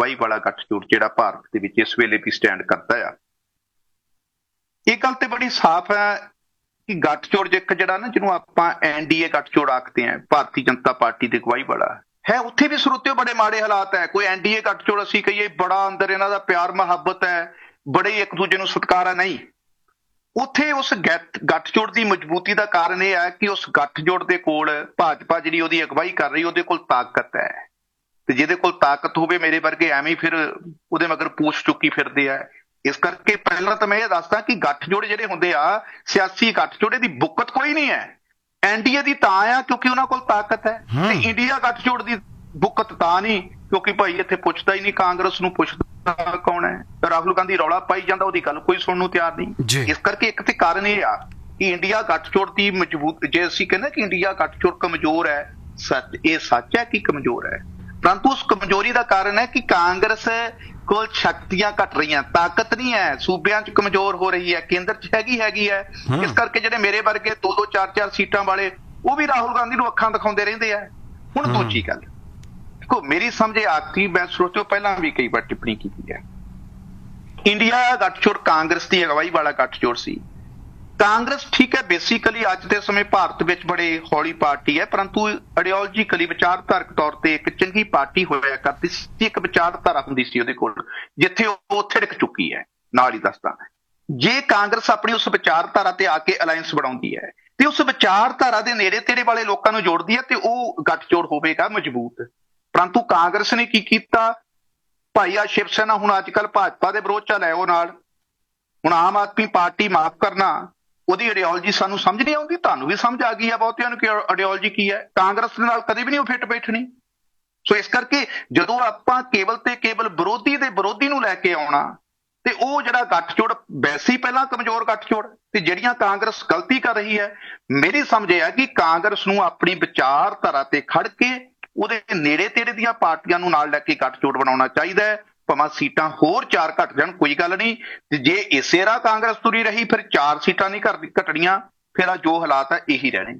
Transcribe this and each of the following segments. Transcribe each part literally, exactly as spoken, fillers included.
ਅਗਵਾਈ ਵਾਲਾ ਗੱਠਜੋੜ ਜਿਹੜਾ ਭਾਰਤ ਦੇ ਵਿੱਚ ਇਸ ਵੇਲੇ ਵੀ ਸਟੈਂਡ ਕਰਦਾ ਆ। ਇਹ ਗੱਲ ਤੇ ਬੜੀ ਸਾਫ਼ ਹੈ ਕਿ ਗੱਠਜੋੜ ਇੱਕ ਜਿਹੜਾ ਨਾ ਜਿਹਨੂੰ ਆਪਾਂ ਐਨ ਡੀ ਏ ਗੱਠਜੋੜ ਆਖਦੇ ਹਾਂ, ਭਾਰਤੀ ਜਨਤਾ ਪਾਰਟੀ ਦੀ ਅਗਵਾਈ ਵਾਲਾ ਹੈ, ਉੱਥੇ ਵੀ ਸਰੋਤੇ ਬੜੇ ਮਾੜੇ ਹਾਲਾਤ ਹੈ। ਕੋਈ ਐਨ ਡੀ ਏ ਗੱਠਜੋੜ ਅਸੀਂ ਕਹੀਏ ਬੜਾ ਅੰਦਰ ਇਹਨਾਂ ਦਾ ਪਿਆਰ ਮੁਹੱਬਤ ਹੈ, ਬੜੇ ਇੱਕ ਦੂਜੇ ਨੂੰ ਸਤਿਕਾਰ ਹੈ, ਨਹੀਂ। ਉੱਥੇ ਉਸ ਗੱਠ ਗੱਠਜੋੜ ਦੀ ਮਜ਼ਬੂਤੀ ਦਾ ਕਾਰਨ ਇਹ ਹੈ ਕਿ ਉਸ ਗੱਠਜੋੜ ਦੇ ਕੋਲ ਭਾਜਪਾ ਜਿਹੜੀ ਉਹਦੀ ਅਗਵਾਈ ਕਰ ਰਹੀ ਉਹਦੇ ਕੋਲ ਤਾਕਤ ਹੈ, ਤੇ ਜਿਹਦੇ ਕੋਲ ਤਾਕਤ ਹੋਵੇ ਮੇਰੇ ਵਰਗੇ ਐਵੇਂ ਫਿਰ ਉਹਦੇ ਮਗਰ ਪੂਛ ਚੁੱਕੀ ਫਿਰਦੇ ਆ। ਇਸ ਕਰਕੇ ਪਹਿਲਾਂ ਤਾਂ ਮੈਂ ਇਹ ਦੱਸਦਾ ਕਿ ਗੱਠਜੋੜ ਜਿਹੜੇ ਹੁੰਦੇ ਆ ਸਿਆਸੀ ਗੱਠਜੋੜ ਦੀ ਬੁੱਕਤ ਕੋਈ ਨਹੀਂ ਹੈ। ਐਨ ਡੀ ਏ ਦੀ ਤਾਂ ਆ ਕਿਉਂਕਿ ਉਹਨਾਂ ਕੋਲ ਤਾਕਤ ਹੈ, ਤੇ ਇੰਡੀਆ ਗੱਠਜੋੜ ਦੀ ਬੁੱਕਤ ਤਾਂ ਨਹੀਂ ਕਿਉਂਕਿ ਭਾਈ ਇੱਥੇ ਪੁੱਛਦਾ ਹੀ ਨਹੀਂ, ਕਾਂਗਰਸ ਨੂੰ ਪੁੱਛਦਾ ਕੌਣ ਹੈ? ਰਾਹੁਲ ਗਾਂਧੀ ਰੌਲਾ ਪਾਈ ਜਾਂਦਾ, ਉਹਦੀ ਗੱਲ ਕੋਈ ਸੁਣਨ ਨੂੰ ਤਿਆਰ ਨਹੀਂ। ਇਸ ਕਰਕੇ ਇੱਕ ਤੇ ਕਾਰਨ ਇਹ ਆ ਕਿ ਇੰਡੀਆ ਗੱਠਜੋੜ ਦੀ ਮਜ਼ਬੂਤ, ਜੇ ਅਸੀਂ ਕਹਿੰਦੇ ਕਿ ਇੰਡੀਆ ਗੱਠਜੋੜ ਕਮਜ਼ੋਰ ਹੈ, ਸੱਚ ਇਹ ਸੱਚ ਹੈ ਕਿ ਕਮਜ਼ੋਰ ਹੈ, ਪਰੰਤੂ ਉਸ ਕਮਜ਼ੋਰੀ ਦਾ ਕਾਰਨ ਹੈ ਕਿ ਕਾਂਗਰਸ ਕੋਲ ਸ਼ਕਤੀਆਂ ਘਟ ਰਹੀਆਂ, ਤਾਕਤ ਨਹੀਂ ਹੈ, ਸੂਬਿਆਂ ਚ ਕਮਜ਼ੋਰ ਹੋ ਰਹੀ ਹੈ, ਕੇਂਦਰ ਚ ਹੈਗੀ ਹੈਗੀ ਹੈ। ਇਸ ਕਰਕੇ ਜਿਹੜੇ ਮੇਰੇ ਵਰਗੇ ਦੋ ਦੋ ਚਾਰ ਚਾਰ ਸੀਟਾਂ ਵਾਲੇ ਉਹ ਵੀ ਰਾਹੁਲ ਗਾਂਧੀ ਨੂੰ ਅੱਖਾਂ ਦਿਖਾਉਂਦੇ ਰਹਿੰਦੇ ਆ। ਹੁਣ ਦੂਜੀ ਗੱਲ ਦੇਖੋ, ਮੇਰੀ ਸਮਝੇ ਆਖਰੀ, ਮੈਂ ਸੋਚੋ ਪਹਿਲਾਂ ਵੀ ਕਈ ਵਾਰ ਟਿੱਪਣੀ ਕੀਤੀ ਹੈ, ਇੰਡੀਆ ਗੱਠਜੋੜ ਕਾਂਗਰਸ ਦੀ ਅਗਵਾਈ ਵਾਲਾ ਗੱਠਜੋੜ ਸੀ। ਕਾਂਗਰਸ ਠੀਕ ਹੈ ਬੇਸਿਕਲੀ ਅੱਜ ਦੇ ਸਮੇਂ ਭਾਰਤ ਵਿੱਚ ਬੜੇ ਹੌਲੀ ਪਾਰਟੀ ਹੈ, ਪਰੰਤੂ ਆਈਡੀਓਲੋਜੀਕਲੀ ਵਿਚਾਰਧਾਰਕ ਤੌਰ ਤੇ ਇੱਕ ਚੰਗੀ ਪਾਰਟੀ ਹੋਇਆ ਕਰਦੀ ਸੀ। ਇੱਕ ਵਿਚਾਰਧਾਰਾ ਹੁੰਦੀ ਸੀ ਉਹਦੇ ਕੋਲ ਜਿੱਥੇ ਉਹ ਥਿੜਕ ਚੁੱਕੀ ਹੈ। ਨਾਲ ਹੀ ਦੱਸਦਾ, ਜੇ ਕਾਂਗਰਸ ਆਪਣੀ ਉਸ ਵਿਚਾਰਧਾਰਾ ਤੇ ਆ ਕੇ ਅਲਾਇੰਸ ਬਣਾਉਂਦੀ ਹੈ ਤੇ ਉਸ ਵਿਚਾਰਧਾਰਾ ਦੇ ਨੇੜੇ ਤੇੜੇ ਵਾਲੇ ਲੋਕਾਂ ਨੂੰ ਜੋੜਦੀ ਹੈ ਤੇ ਉਹ ਗੱਠਜੋੜ ਹੋਵੇਗਾ ਮਜ਼ਬੂਤ। ਪਰੰਤੂ ਕਾਂਗਰਸ ਨੇ ਕੀ ਕੀਤਾ ਭਾਈ, ਆ ਸ਼ਿਵ ਸੈਨਾ ਹੁਣ ਅੱਜ ਕੱਲ੍ਹ ਭਾਜਪਾ ਦੇ ਵਿਰੋਧ ਚ ਲੈ ਉਹ ਨਾਲ, ਹੁਣ ਆਮ ਆਦਮੀ ਪਾਰਟੀ ਮਾਫ ਕਰਨਾ ਉਹਦੀ ਆਈਡੀਓਲੋਜੀ ਸਾਨੂੰ ਸਮਝ ਨਹੀਂ ਆਉਂਦੀ, ਤੁਹਾਨੂੰ ਵੀ ਸਮਝ ਆ ਗਈ ਹੈ ਬਹੁਤਿਆਂ ਨੂੰ ਕਿ ਆਈਡੀਓਲੋਜੀ ਕੀ ਹੈ। ਕਾਂਗਰਸ ਦੇ ਨਾਲ ਕਦੇ ਵੀ ਨਹੀਂ ਉਹ ਫਿੱਟ ਬੈਠਣੀ। ਸੋ ਇਸ ਕਰਕੇ ਜਦੋਂ ਆਪਾਂ ਕੇਵਲ ਤੇ ਕੇਵਲ ਵਿਰੋਧੀ ਦੇ ਵਿਰੋਧੀ ਨੂੰ ਲੈ ਕੇ ਆਉਣਾ ਤੇ ਉਹ ਜਿਹੜਾ ਗੱਠਜੋੜ ਵੈਸੇ ਹੀ ਪਹਿਲਾਂ ਕਮਜ਼ੋਰ ਗੱਠਜੋੜ, ਤੇ ਜਿਹੜੀਆਂ ਕਾਂਗਰਸ ਗਲਤੀ ਕਰ ਰਹੀ ਹੈ, ਮੇਰੀ ਸਮਝ ਇਹ ਹੈ ਕਿ ਕਾਂਗਰਸ ਨੂੰ ਆਪਣੀ ਵਿਚਾਰਧਾਰਾ ਤੇ ਖੜ ਕੇ ਉਹਦੇ ਨੇੜੇ ਤੇੜੇ ਦੀਆਂ ਪਾਰਟੀਆਂ ਨੂੰ ਨਾਲ ਲੈ ਕੇ ਗੱਠਜੋੜ ਬਣਾਉਣਾ ਚਾਹੀਦਾ ਹੈ। ਭਾਵੇਂ ਸੀਟਾਂ ਹੋਰ ਚਾਰ ਘੱਟ ਜਾਣ ਕੋਈ ਗੱਲ ਨਹੀਂ, ਤੇ ਜੇ ਇਸੇ ਰਾਹ ਕਾਂਗਰਸ ਤੁਰੀ ਰਹੀ ਫਿਰ ਚਾਰ ਸੀਟਾਂ ਨਹੀਂ ਘੱਟ ਘਟਣੀਆਂ, ਫਿਰ ਆ ਜੋ ਹਾਲਾਤ ਹੈ ਇਹੀ ਰਹਿਣੇ।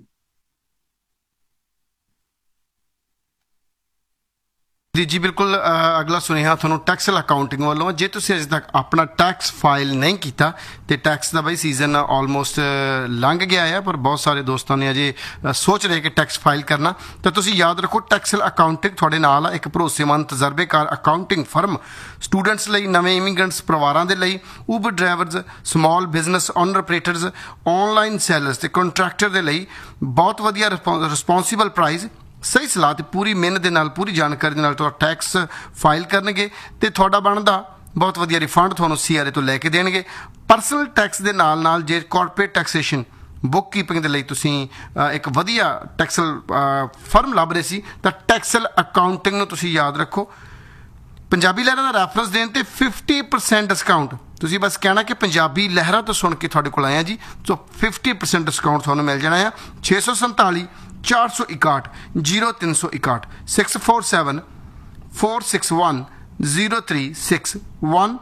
ਜੀ ਜੀ ਬਿਲਕੁਲ। ਅਗਲਾ ਸੁਨੇਹਾ ਤੁਹਾਨੂੰ ਟੈਕਸਲ ਅਕਾਊਂਟਿੰਗ ਵੱਲੋਂ। ਜੇ ਤੁਸੀਂ ਅਜੇ ਤੱਕ ਆਪਣਾ ਟੈਕਸ ਫਾਈਲ ਨਹੀਂ ਕੀਤਾ ਤੇ ਟੈਕਸ ਦਾ ਬਈ ਸੀਜ਼ਨ ਆਲਮੋਸਟ ਲੰਘ ਗਿਆ ਹੈ, ਪਰ ਬਹੁਤ ਸਾਰੇ ਦੋਸਤਾਂ ਨੇ ਅਜੇ ਸੋਚ ਰਹੇ ਕਿ ਟੈਕਸ ਫਾਈਲ ਕਰਨਾ, ਤਾਂ ਤੁਸੀਂ ਯਾਦ ਰੱਖੋ ਟੈਕਸਲ ਅਕਾਊਂਟਿੰਗ ਤੁਹਾਡੇ ਨਾਲ ਆ। ਇੱਕ ਭਰੋਸੇਮੰਦ ਤਜਰਬੇਕਾਰ ਅਕਾਊਂਟਿੰਗ ਫਰਮ ਸਟੂਡੈਂਟਸ ਲਈ, ਨਵੇਂ ਇਮੀਗ੍ਰੈਂਟਸ ਪਰਿਵਾਰਾਂ ਦੇ ਲਈ, Uber drivers, small business owner operators, online sellers ਤੇ ਕੰਟਰੈਕਟਰ ਦੇ ਲਈ ਬਹੁਤ ਵਧੀਆ ਰਿਸਪੌਂਸੀਬਲ ਪ੍ਰਾਈਸ, ਸਹੀ ਸਲਾਹ ਤੇ ਪੂਰੀ ਮਿਹਨਤ ਦੇ ਨਾਲ, ਪੂਰੀ ਜਾਣਕਾਰੀ ਦੇ ਨਾਲ ਤੁਹਾਡਾ ਟੈਕਸ ਫਾਈਲ ਕਰਨਗੇ ਤੇ ਤੁਹਾਡਾ ਬਣਦਾ ਬਹੁਤ ਵਧੀਆ ਰਿਫੰਡ ਤੁਹਾਨੂੰ ਸੀ ਆਰ ਏ ਤੋਂ ਲੈ ਕੇ ਦੇਣਗੇ। ਪਰਸਨਲ ਟੈਕਸ ਦੇ ਨਾਲ ਨਾਲ ਜੇ ਕਾਰਪੋਰੇਟ ਟੈਕਸੇਸ਼ਨ ਬੁੱਕ ਕੀਪਿੰਗ ਦੇ ਲਈ ਤੁਸੀਂ ਇੱਕ ਵਧੀਆ ਟੈਕਸਲ ਫਰਮ ਲੱਭ ਰਹੇ ਸੀ ਤਾਂ ਟੈਕਸਲ ਅਕਾਊਂਟਿੰਗ ਨੂੰ ਤੁਸੀਂ ਯਾਦ ਰੱਖੋ। ਪੰਜਾਬੀ ਲਹਿਰਾਂ ਦਾ ਰੈਫਰੈਂਸ ਦੇਣ ਤੇ ਫਿਫਟੀ ਪਰਸੈਂਟ ਡਿਸਕਾਊਂਟ, ਤੁਸੀਂ ਬਸ ਕਹਿਣਾ ਕਿ ਪੰਜਾਬੀ ਲਹਿਰਾਂ ਤੋਂ ਸੁਣ ਕੇ ਤੁਹਾਡੇ ਕੋਲ ਆਏ ਆ ਜੀ, ਸੋ ਫਿਫਟੀ ਪਰਸੈਂਟ ਡਿਸਕਾਊਂਟ ਤੁਹਾਨੂੰ ਮਿਲ ਜਾਣਾ ਆ। ਛੇ ਸੌ ਸੰਤਾਲੀ ਚਾਰ ਸੌ ਇਕਾਹਠ ਜ਼ੀਰੋ ਤਿੰਨ ਸੌ ਇਕਾਹਠ six four seven four six one zero three six one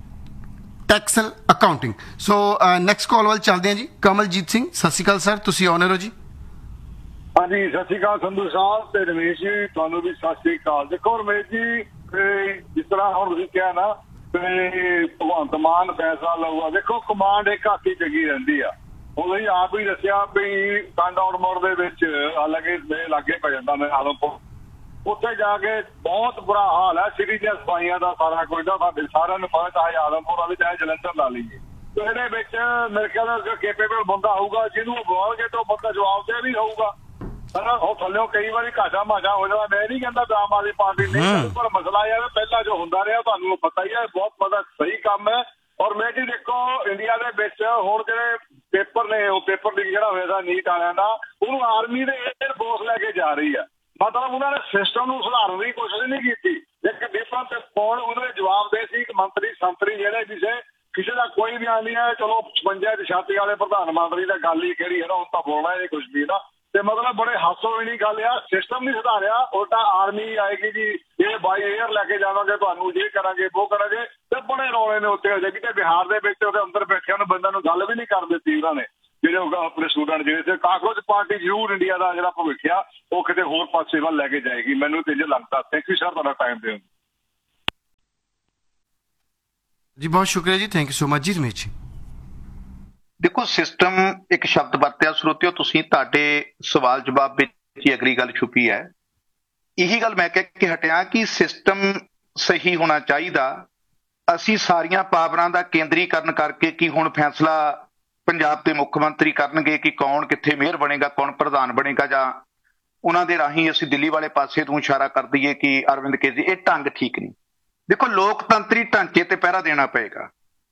ਟੈਕਸਲ accounting. So next call ਵੱਲ ਚੱਲਦੇ ਹਾਂ ਜੀ। ਕਮਲਜੀਤ ਸਿੰਘ, ਸਤਿ ਸ਼੍ਰੀ ਅਕਾਲ ਸਰ, ਤੁਸੀਂ ਆਨਰ ਹੋ ਜੀ। ਹਾਂਜੀ ਸਤਿ ਸ਼੍ਰੀ ਅਕਾਲ ਸੰਧੂ ਸਾਹਿਬ ਤੇ ਰਮੇਸ਼ ਜੀ, ਤੁਹਾਨੂੰ ਵੀ ਸਤਿ ਸ਼੍ਰੀ ਅਕਾਲ। ਦੇਖੋ ਰਮੇਸ਼ ਜੀ, ਜਿਸ ਤਰ੍ਹਾਂ ਹੁਣ ਤੁਸੀਂ ਕਿਹਾ ਨਾ ਭਗਵੰਤ ਮਾਨ ਫੈਸਲਾ ਲਊਗਾ, ਦੇਖੋ ਕਮਾਂਡ ਇੱਕ ਹੱਥ ਹੀ ਜਗੀ ਰਹਿੰਦੀ ਆ। ਹੁਣ ਤੁਸੀਂ ਆਪ ਹੀ ਦੱਸਿਆ ਵੀ ਕੰਡ ਆਉਟਮੋੜ ਦੇ ਵਿੱਚ ਹਾਲਾਂਕਿ ਮੇਰੇ ਲਾਗੇ ਪੈ ਜਾਂਦਾ ਮੈਂ ਆਲਮਪੁਰ, ਉੱਥੇ ਜਾ ਕੇ ਬਹੁਤ ਬੁਰਾ ਹਾਲ ਹੈ ਸਿਟੀ ਦੀਆਂ ਸਫਾਈਆਂ ਦਾ, ਸਾਰਾ ਕੁਝ ਦਾ। ਸਾਡੇ ਸਾਰਿਆਂ ਨੂੰ ਪਤਾ, ਚਾਹੇ ਆਲਮਪੁਰ ਵਾਲੇ ਚਾਹੇ ਜਲੰਧਰ ਲਾ ਲਈਏ, ਤੇ ਇਹਦੇ ਵਿੱਚ ਮੇਰੇ ਖਿਆਲ ਕੇਪੇਬਲ ਬੰਦਾ ਹੋਊਗਾ ਜਿਹਨੂੰ ਬੋਲਗੇ ਤਾਂ ਬੰਦਾ ਜਵਾਬ ਦੇ ਵੀ ਹੋਊਗਾ। ਉਹ ਥੱਲਿਓ ਕਈ ਵਾਰੀ ਘਾਟਾ ਮਾਟਾ ਹੋ ਜਾਂਦਾ। ਮੈਂ ਨਹੀਂ ਕਹਿੰਦਾ ਆਮ ਆਦਮੀ ਪਾਰਟੀ ਨਹੀਂ, ਪਰ ਮਸਲਾ ਯਾਰ ਪਹਿਲਾਂ ਜੋ ਹੁੰਦਾ ਰਿਹਾ ਤੁਹਾਨੂੰ ਪਤਾ ਹੀ ਹੈ, ਬਹੁਤ ਪਤਾ ਸਹੀ ਕੰਮ ਹੈ। ਔਰ ਮੈਂ ਜੀ ਦੇਖੋ ਇੰਡੀਆ ਦੇ ਵਿੱਚ ਹੁਣ ਜਿਹੜੇ ਪੇਪਰ ਨੇ, ਉਹ ਪੇਪਰ ਲੀਕ ਜਿਹੜਾ ਹੋਇਆ ਨੀਟ ਵਾਲਿਆਂ ਦਾ, ਉਹਨੂੰ ਆਰਮੀ ਦੇ ਏਅਰ ਫੋਰਸ ਲੈ ਕੇ ਜਾ ਰਹੀ ਹੈ। ਮਤਲਬ ਉਹਨਾਂ ਨੇ ਸਿਸਟਮ ਨੂੰ ਸੁਧਾਰਨ ਦੀ ਕੋਸ਼ਿਸ਼ ਨਹੀਂ ਕੀਤੀ। ਇੱਕ ਡਿਫਰੈਂਟ ਪਾਉਣ ਉਹਦੇ ਜਵਾਬ ਦੇ ਸੀ, ਇੱਕ ਮੰਤਰੀ ਸੰਤਰੀ ਜਿਹੜੇ ਕਿਸੇ ਕਿਸੇ ਦਾ ਕੋਈ ਬਿਆਨ ਨਹੀਂ ਹੈ। ਚਲੋ ਛਪੰਜਾ ਦੀ ਛਾਤੀ ਵਾਲੇ ਪ੍ਰਧਾਨ ਮੰਤਰੀ ਦਾ ਗੱਲ ਹੀ ਕਿਹੜੀ ਹੈ ਨਾ, ਹੁਣ ਤਾਂ ਬੋਲਣਾ ਇਹ ਕੁਛ ਵੀ ਨਾ, ਤੇ ਮਤਲਬ ਬੜੇ ਹਾਸੋਹੀਣੀ ਗੱਲ ਆ। ਸਿਸਟਮ ਨਹੀਂ ਸੁਧਾਰਿਆ, ਉਲਟਾ ਆਰਮੀ ਆਏਗੀ ਜੀ ਇਹ ਬਾਈ ਏਅਰ ਲੈ ਕੇ ਜਾਵਾਂਗੇ, ਤੁਹਾਨੂੰ ਇਹ ਕਰਾਂਗੇ ਉਹ ਕਰਾਂਗੇ, ਤੇ ਬੜੇ ਰੌਲੇ ਨੇ ਉੱਤੇ। ਅਜੇ ਕਿਤੇ ਬਿਹਾਰ ਦੇ ਵਿੱਚ ਉਹਦੇ ਅੰਦਰ ਬੈਠਿਆਂ ਨੂੰ ਬੰਦਿਆਂ ਨੂੰ ਗੱਲ ਵੀ ਨਹੀਂ ਕਰ ਦਿੱਤੀ ਉਹਨਾਂ ਨੇ, ਜਿਹੜੇ ਆਪਣੇ ਸਟੂਡੈਂਟ ਜਿਹੜੇ ਸੀ। ਕਾਂਗਰਸ ਪਾਰਟੀ ਜ਼ਰੂਰ ਇੰਡੀਆ ਦਾ ਜਿਹੜਾ ਭਵਿੱਖ ਆ ਉਹ ਕਿਤੇ ਹੋਰ ਪਾਸੇ ਵੱਲ ਲੈ ਕੇ ਜਾਏਗੀ, ਮੈਨੂੰ ਤੇ ਇਹ ਲੱਗਦਾ। ਥੈਂਕ ਯੂ ਸਰ, ਤੁਹਾਡਾ ਟਾਈਮ ਦੇਣ। ਜੀ ਬਹੁਤ ਸ਼ੁਕਰੀਆ ਜੀ, ਥੈਂਕ ਯੂ ਸੋ ਮਚ ਜੀ ਰਮੇਸ਼ ਜੀ। ਦੇਖੋ ਸਿਸਟਮ ਇੱਕ ਸ਼ਬਦ ਵਰਤਿਆ ਸਰੋਤਿਓ ਤੁਸੀਂ, ਤੁਹਾਡੇ ਸਵਾਲ ਜਵਾਬ ਵਿੱਚ ਹੀ ਅਗਲੀ ਗੱਲ ਛੁਪੀ ਹੈ। ਇਹੀ ਗੱਲ ਮੈਂ ਕਹਿ ਕੇ ਹਟਿਆ ਕਿ ਸਿਸਟਮ ਸਹੀ ਹੋਣਾ ਚਾਹੀਦਾ। ਅਸੀਂ ਸਾਰੀਆਂ ਪਾਵਰਾਂ ਦਾ ਕੇਂਦਰੀਕਰਨ ਕਰਕੇ ਕਿ ਹੁਣ ਫੈਸਲਾ ਪੰਜਾਬ ਦੇ ਮੁੱਖ ਮੰਤਰੀ ਕਰਨਗੇ ਕਿ ਕੌਣ ਕਿੱਥੇ ਮੇਅਰ ਬਣੇਗਾ, ਕੌਣ ਪ੍ਰਧਾਨ ਬਣੇਗਾ, ਜਾਂ ਉਹਨਾਂ ਦੇ ਰਾਹੀਂ ਅਸੀਂ ਦਿੱਲੀ ਵਾਲੇ ਪਾਸੇ ਤੋਂ ਇਸ਼ਾਰਾ ਕਰ ਦਈਏ ਕਿ ਅਰਵਿੰਦ ਕੇਜਰੀ, ਇਹ ਢੰਗ ਠੀਕ ਨਹੀਂ। ਦੇਖੋ ਲੋਕਤੰਤਰੀ ਢਾਂਚੇ ਤੇ ਪਹਿਰਾ ਦੇਣਾ ਪਏਗਾ।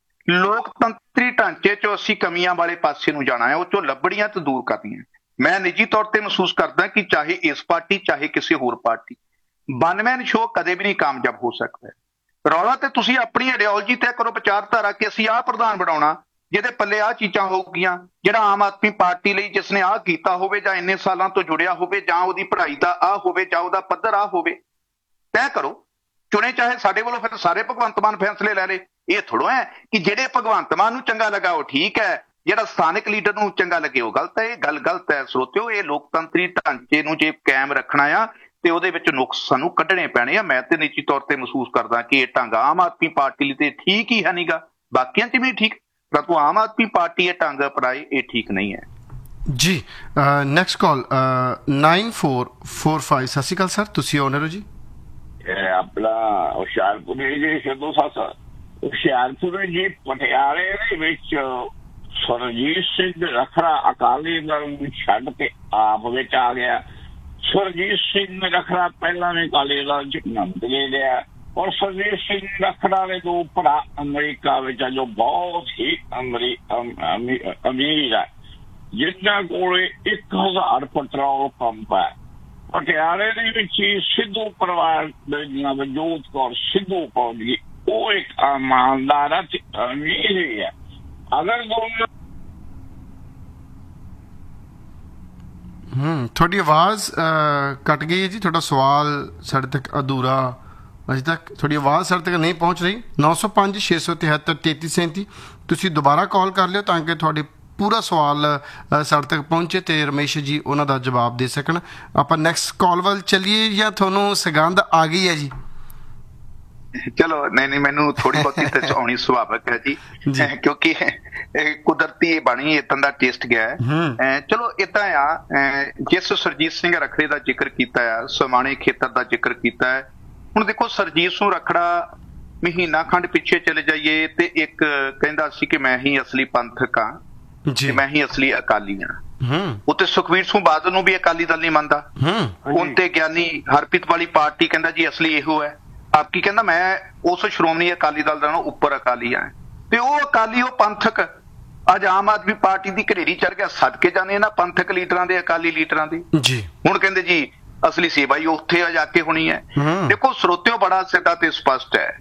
ਲੋਕਤੰਤਰੀ ਢਾਂਚੇ 'ਚੋਂ ਅਸੀਂ ਕਮੀਆਂ ਵਾਲੇ ਪਾਸੇ ਨੂੰ ਜਾਣਾ ਹੈ, ਉਹ 'ਚੋਂ ਲੱਭੜੀਆਂ ਤੇ ਦੂਰ ਕਰਨੀਆਂ। ਮੈਂ ਨਿੱਜੀ ਤੌਰ ਤੇ ਮਹਿਸੂਸ ਕਰਦਾ ਕਿ ਚਾਹੇ ਇਸ ਪਾਰਟੀ ਚਾਹੇ ਕਿਸੇ ਹੋਰ ਪਾਰਟੀ, ਵਨ ਮੈਨ ਸ਼ੋਅ ਕਦੇ ਵੀ ਨਹੀਂ ਕਾਮਯਾਬ ਹੋ ਸਕਦਾ। ਰੌਲਾ ਤੇ ਤੁਸੀਂ ਆਪਣੀ ਆਈਡੀਓਲੋਜੀ ਤੈਅ ਕਰੋ, ਵਿਚਾਰਧਾਰਾ ਕਿ ਅਸੀਂ ਆਹ ਪ੍ਰਧਾਨ ਬਣਾਉਣਾ ਜਿਹਦੇ ਪੱਲੇ ਆਹ ਚੀਜ਼ਾਂ ਹੋਊਗੀਆਂ, ਜਿਹੜਾ ਆਮ ਆਦਮੀ ਪਾਰਟੀ ਲਈ ਜਿਸਨੇ ਆਹ ਕੀਤਾ ਹੋਵੇ ਜਾਂ ਇੰਨੇ ਸਾਲਾਂ ਤੋਂ ਜੁੜਿਆ ਹੋਵੇ ਜਾਂ ਉਹਦੀ ਪੜ੍ਹਾਈ ਦਾ ਆਹ ਹੋਵੇ ਜਾਂ ਉਹਦਾ ਪੱਧਰ ਆਹ ਹੋਵੇ, ਤੈਅ ਕਰੋ। ਚੁਣੇ ਚਾਹੇ ਸਾਡੇ ਵੱਲੋਂ ਫਿਰ ਸਾਰੇ ਭਗਵੰਤ ਮਾਨ ਫੈਸਲੇ ਲੈ ਲੇ। ਇਹ ਥੋੜ੍ਹਾ ਹੈ ਕਿ ਜਿਹੜੇ ਭਗਵੰਤ ਮਾਨ ਨੂੰ ਚੰਗਾ ਲੱਗਾ ਉਹ ਠੀਕ ਹੈ, ਜਿਹੜਾ ਸਥਾਨਕ ਲੀਡਰ ਨੂੰ ਚੰਗਾ ਲੱਗੇ ਉਹ ਗਲਤ ਹੈ। ਇਹ ਗੱਲ ਗਲਤ ਹੈ ਸਰੋਤਿਓ। ਇਹ ਲੋਕਤੰਤਰੀ ਢਾਂਚੇ ਨੂੰ ਜੇ ਕਾਇਮ ਰੱਖਣਾ ਆ ਤੇ ਉਹਦੇ ਵਿੱਚ ਨੁਕਸ ਸਾਨੂੰ ਕੱਢਣੇ ਪੈਣੇ ਆ। ਮੈਂ ਤੇ ਨਿੱਜੀ ਤੌਰ ਤੇ ਮਹਿਸੂਸ ਕਰਦਾ ਕਿ ਇਹ ਢੰਗ ਆਮ ਆਦਮੀ ਪਾਰਟੀ ਲਈ ਤੇ ਠੀਕ ਹੀ ਹੈ ਨਹੀਂਗਾ, ਬਾਕੀਆਂ 'ਚ ਵੀ ਠੀਕ, ਪਰੰਤੂ ਆਮ ਆਦਮੀ ਪਾਰਟੀ ਇਹ ਢੰਗ ਅਪਣਾਏ ਇਹ ਠੀਕ ਨਹੀਂ ਹੈ ਜੀ। Next call nine four four five. ਸਤਿ ਸ਼੍ਰੀ ਅਕਾਲ ਸਰ, ਤੁਸੀਂ ਓਨਰ ਹੋ ਜੀ। ਆਪਣਾ ਹੁਸ਼ਿਆਰਪੁਰ ਜੀ ਸਿੱਧੂ ਸੱਸ ਹੁਸ਼ਿਆਰਪੁਰ ਜੀ ਪਟਿਆਲੇ ਦੇ ਵਿੱਚ ਸੁਰਜੀਤ ਸਿੰਘ ਰੱਖੜਾ ਅਕਾਲੀ ਦਲ ਨੂੰ ਛੱਡ ਕੇ ਆਪ ਵਿੱਚ ਆ ਗਿਆ। ਸੁਰਜੀਤ ਸਿੰਘ ਰੱਖੜਾ ਪਹਿਲਾਂ ਵੀ ਅਕਾਲੀ ਦਲ ਚ ਮੰਤਰੀ ਰਿਹਾ, ਔਰ ਸੁਰਜੀਤ ਸਿੰਘ ਰੱਖੜਾ ਦੇ ਦੋ ਭਰਾ ਅਮਰੀਕਾ ਵਿੱਚ ਆ ਜੋ ਬਹੁਤ ਹੀ ਅਮਰੀ ਅਮੀਰ ਹੈ, ਜਿਨ੍ਹਾਂ ਕੋਲੇ ਇੱਕ ਹਜ਼ਾਰ ਪੈਟਰੋਲ ਪੰਪ ਹੈ। ਪਟਿਆਲੇ ਦੇ ਵਿੱਚ ਹੀ ਸਿੱਧੂ ਪਰਿਵਾਰ ਦੇ ਨਵਜੋਤ ਕੌਰ ਸਿੱਧੂ ਕੌਰ ਜੀ, ਉਹ ਇੱਕ ਇਮਾਨਦਾਰ ਤੇ ਅਮੀਰ ਹੀ ਹੈ। ਅਗਰ ਦੋਨੋਂ ਹੂੰ ਤੁਹਾਡੀ ਆਵਾਜ਼ ਕੱਟ ਗਈ ਹੈ ਜੀ, ਤੁਹਾਡਾ ਸਵਾਲ ਸਾਡੇ ਤੱਕ ਅਧੂਰਾ ਅਜੇ ਤੱਕ, ਤੁਹਾਡੀ ਆਵਾਜ਼ ਸਾਡੇ ਤੱਕ ਨਹੀਂ ਪਹੁੰਚ ਰਹੀ। ਨੌ ਸੌ ਪੰਜ ਛੇ ਸੌ ਤਿਹੱਤਰ ਤੇਤੀ ਸੈਂਤੀ ਤੁਸੀਂ ਦੁਬਾਰਾ ਕਾਲ ਕਰ ਲਿਓ ਤਾਂ ਕਿ ਤੁਹਾਡੇ ਪੂਰਾ ਸਵਾਲ ਸਾਡੇ ਤੱਕ ਪਹੁੰਚੇ ਤੇ ਰਮੇਸ਼ ਜੀ ਉਹਨਾਂ ਦਾ ਜਵਾਬ ਦੇ ਸਕਣ। ਆਪਾਂ ਨੈਕਸਟ ਕਾਲ ਵੱਲ ਚੱਲੀਏ ਜਾਂ ਤੁਹਾਨੂੰ ਸਗੰਧ ਆ ਗਈ ਹੈ ਜੀ? ਚਲੋ ਨਹੀਂ ਨਹੀਂ, ਮੈਨੂੰ ਥੋੜੀ ਬਹੁਤੀ ਤੇ ਆਉਣੀ ਸੁਭਾਵਿਕ ਹੈ ਜੀ, ਕਿਉਂਕਿ ਕੁਦਰਤੀ ਬਣੀ ਇਦਾਂ ਦਾ ਟੇਸਟ ਗਿਆ ਹੈ। ਚਲੋ ਏਦਾਂ ਆ, ਜਿਸ ਸੁਰਜੀਤ ਸਿੰਘ ਰੱਖੜੇ ਦਾ ਜ਼ਿਕਰ ਕੀਤਾ ਆ, ਸਮਾਣੇ ਖੇਤਰ ਦਾ ਜ਼ਿਕਰ ਕੀਤਾ ਹੈ। ਹੁਣ ਦੇਖੋ ਸਰਜੀਤ ਸਿੰਘ ਰੱਖੜਾ ਮਹੀਨਾ ਖੰਡ ਪਿੱਛੇ ਚਲੇ ਜਾਈਏ ਤੇ ਇੱਕ ਕਹਿੰਦਾ ਸੀ ਕਿ ਮੈਂ ਹੀ ਅਸਲੀ ਪੰਥਕ ਹਾਂ, ਮੈਂ ਹੀ ਅਸਲੀ ਅਕਾਲੀ ਹਾਂ। ਉੱਤੇ ਸੁਖਬੀਰ ਸਿੰਘ ਬਾਦਲ ਨੂੰ ਵੀ ਅਕਾਲੀ ਦਲ ਨਹੀਂ ਮੰਨਦਾ। ਹੁਣ ਤੇ ਗਿਆਨੀ ਹਰਪ੍ਰੀਤ ਵਾਲੀ ਪਾਰਟੀ ਕਹਿੰਦਾ ਜੀ ਅਸਲੀ ਇਹੋ ਹੈ। ਆਪ ਕੀ ਕਹਿੰਦਾ ਮੈਂ ਉਸ ਸ਼੍ਰੋਮਣੀ ਅਕਾਲੀ ਦਲ ਦਾ ਉੱਪਰ ਅਕਾਲੀ ਆ, ਤੇ ਉਹ ਅਕਾਲੀ ਉਹ ਪੰਥਕ ਅੱਜ ਆਮ ਆਦਮੀ ਪਾਰਟੀ ਦੀ ਘੜੇਰੀ ਚੜ ਗਿਆ। ਸਦਕੇ ਜਾਣੇ ਇਹਨਾਂ ਪੰਥਕ ਲੀਡਰਾਂ ਦੇ, ਅਕਾਲੀ ਲੀਡਰਾਂ ਦੀ। ਹੁਣ ਕਹਿੰਦੇ ਜੀ ਅਸਲੀ ਸੇਵਾ ਹੀ ਉੱਥੇ ਆ ਜਾ ਕੇ ਹੋਣੀ ਹੈ। ਦੇਖੋ ਸਰੋਤਿਓ ਬੜਾ ਸਿੱਧਾ ਤੇ ਸਪਸ਼ਟ ਹੈ,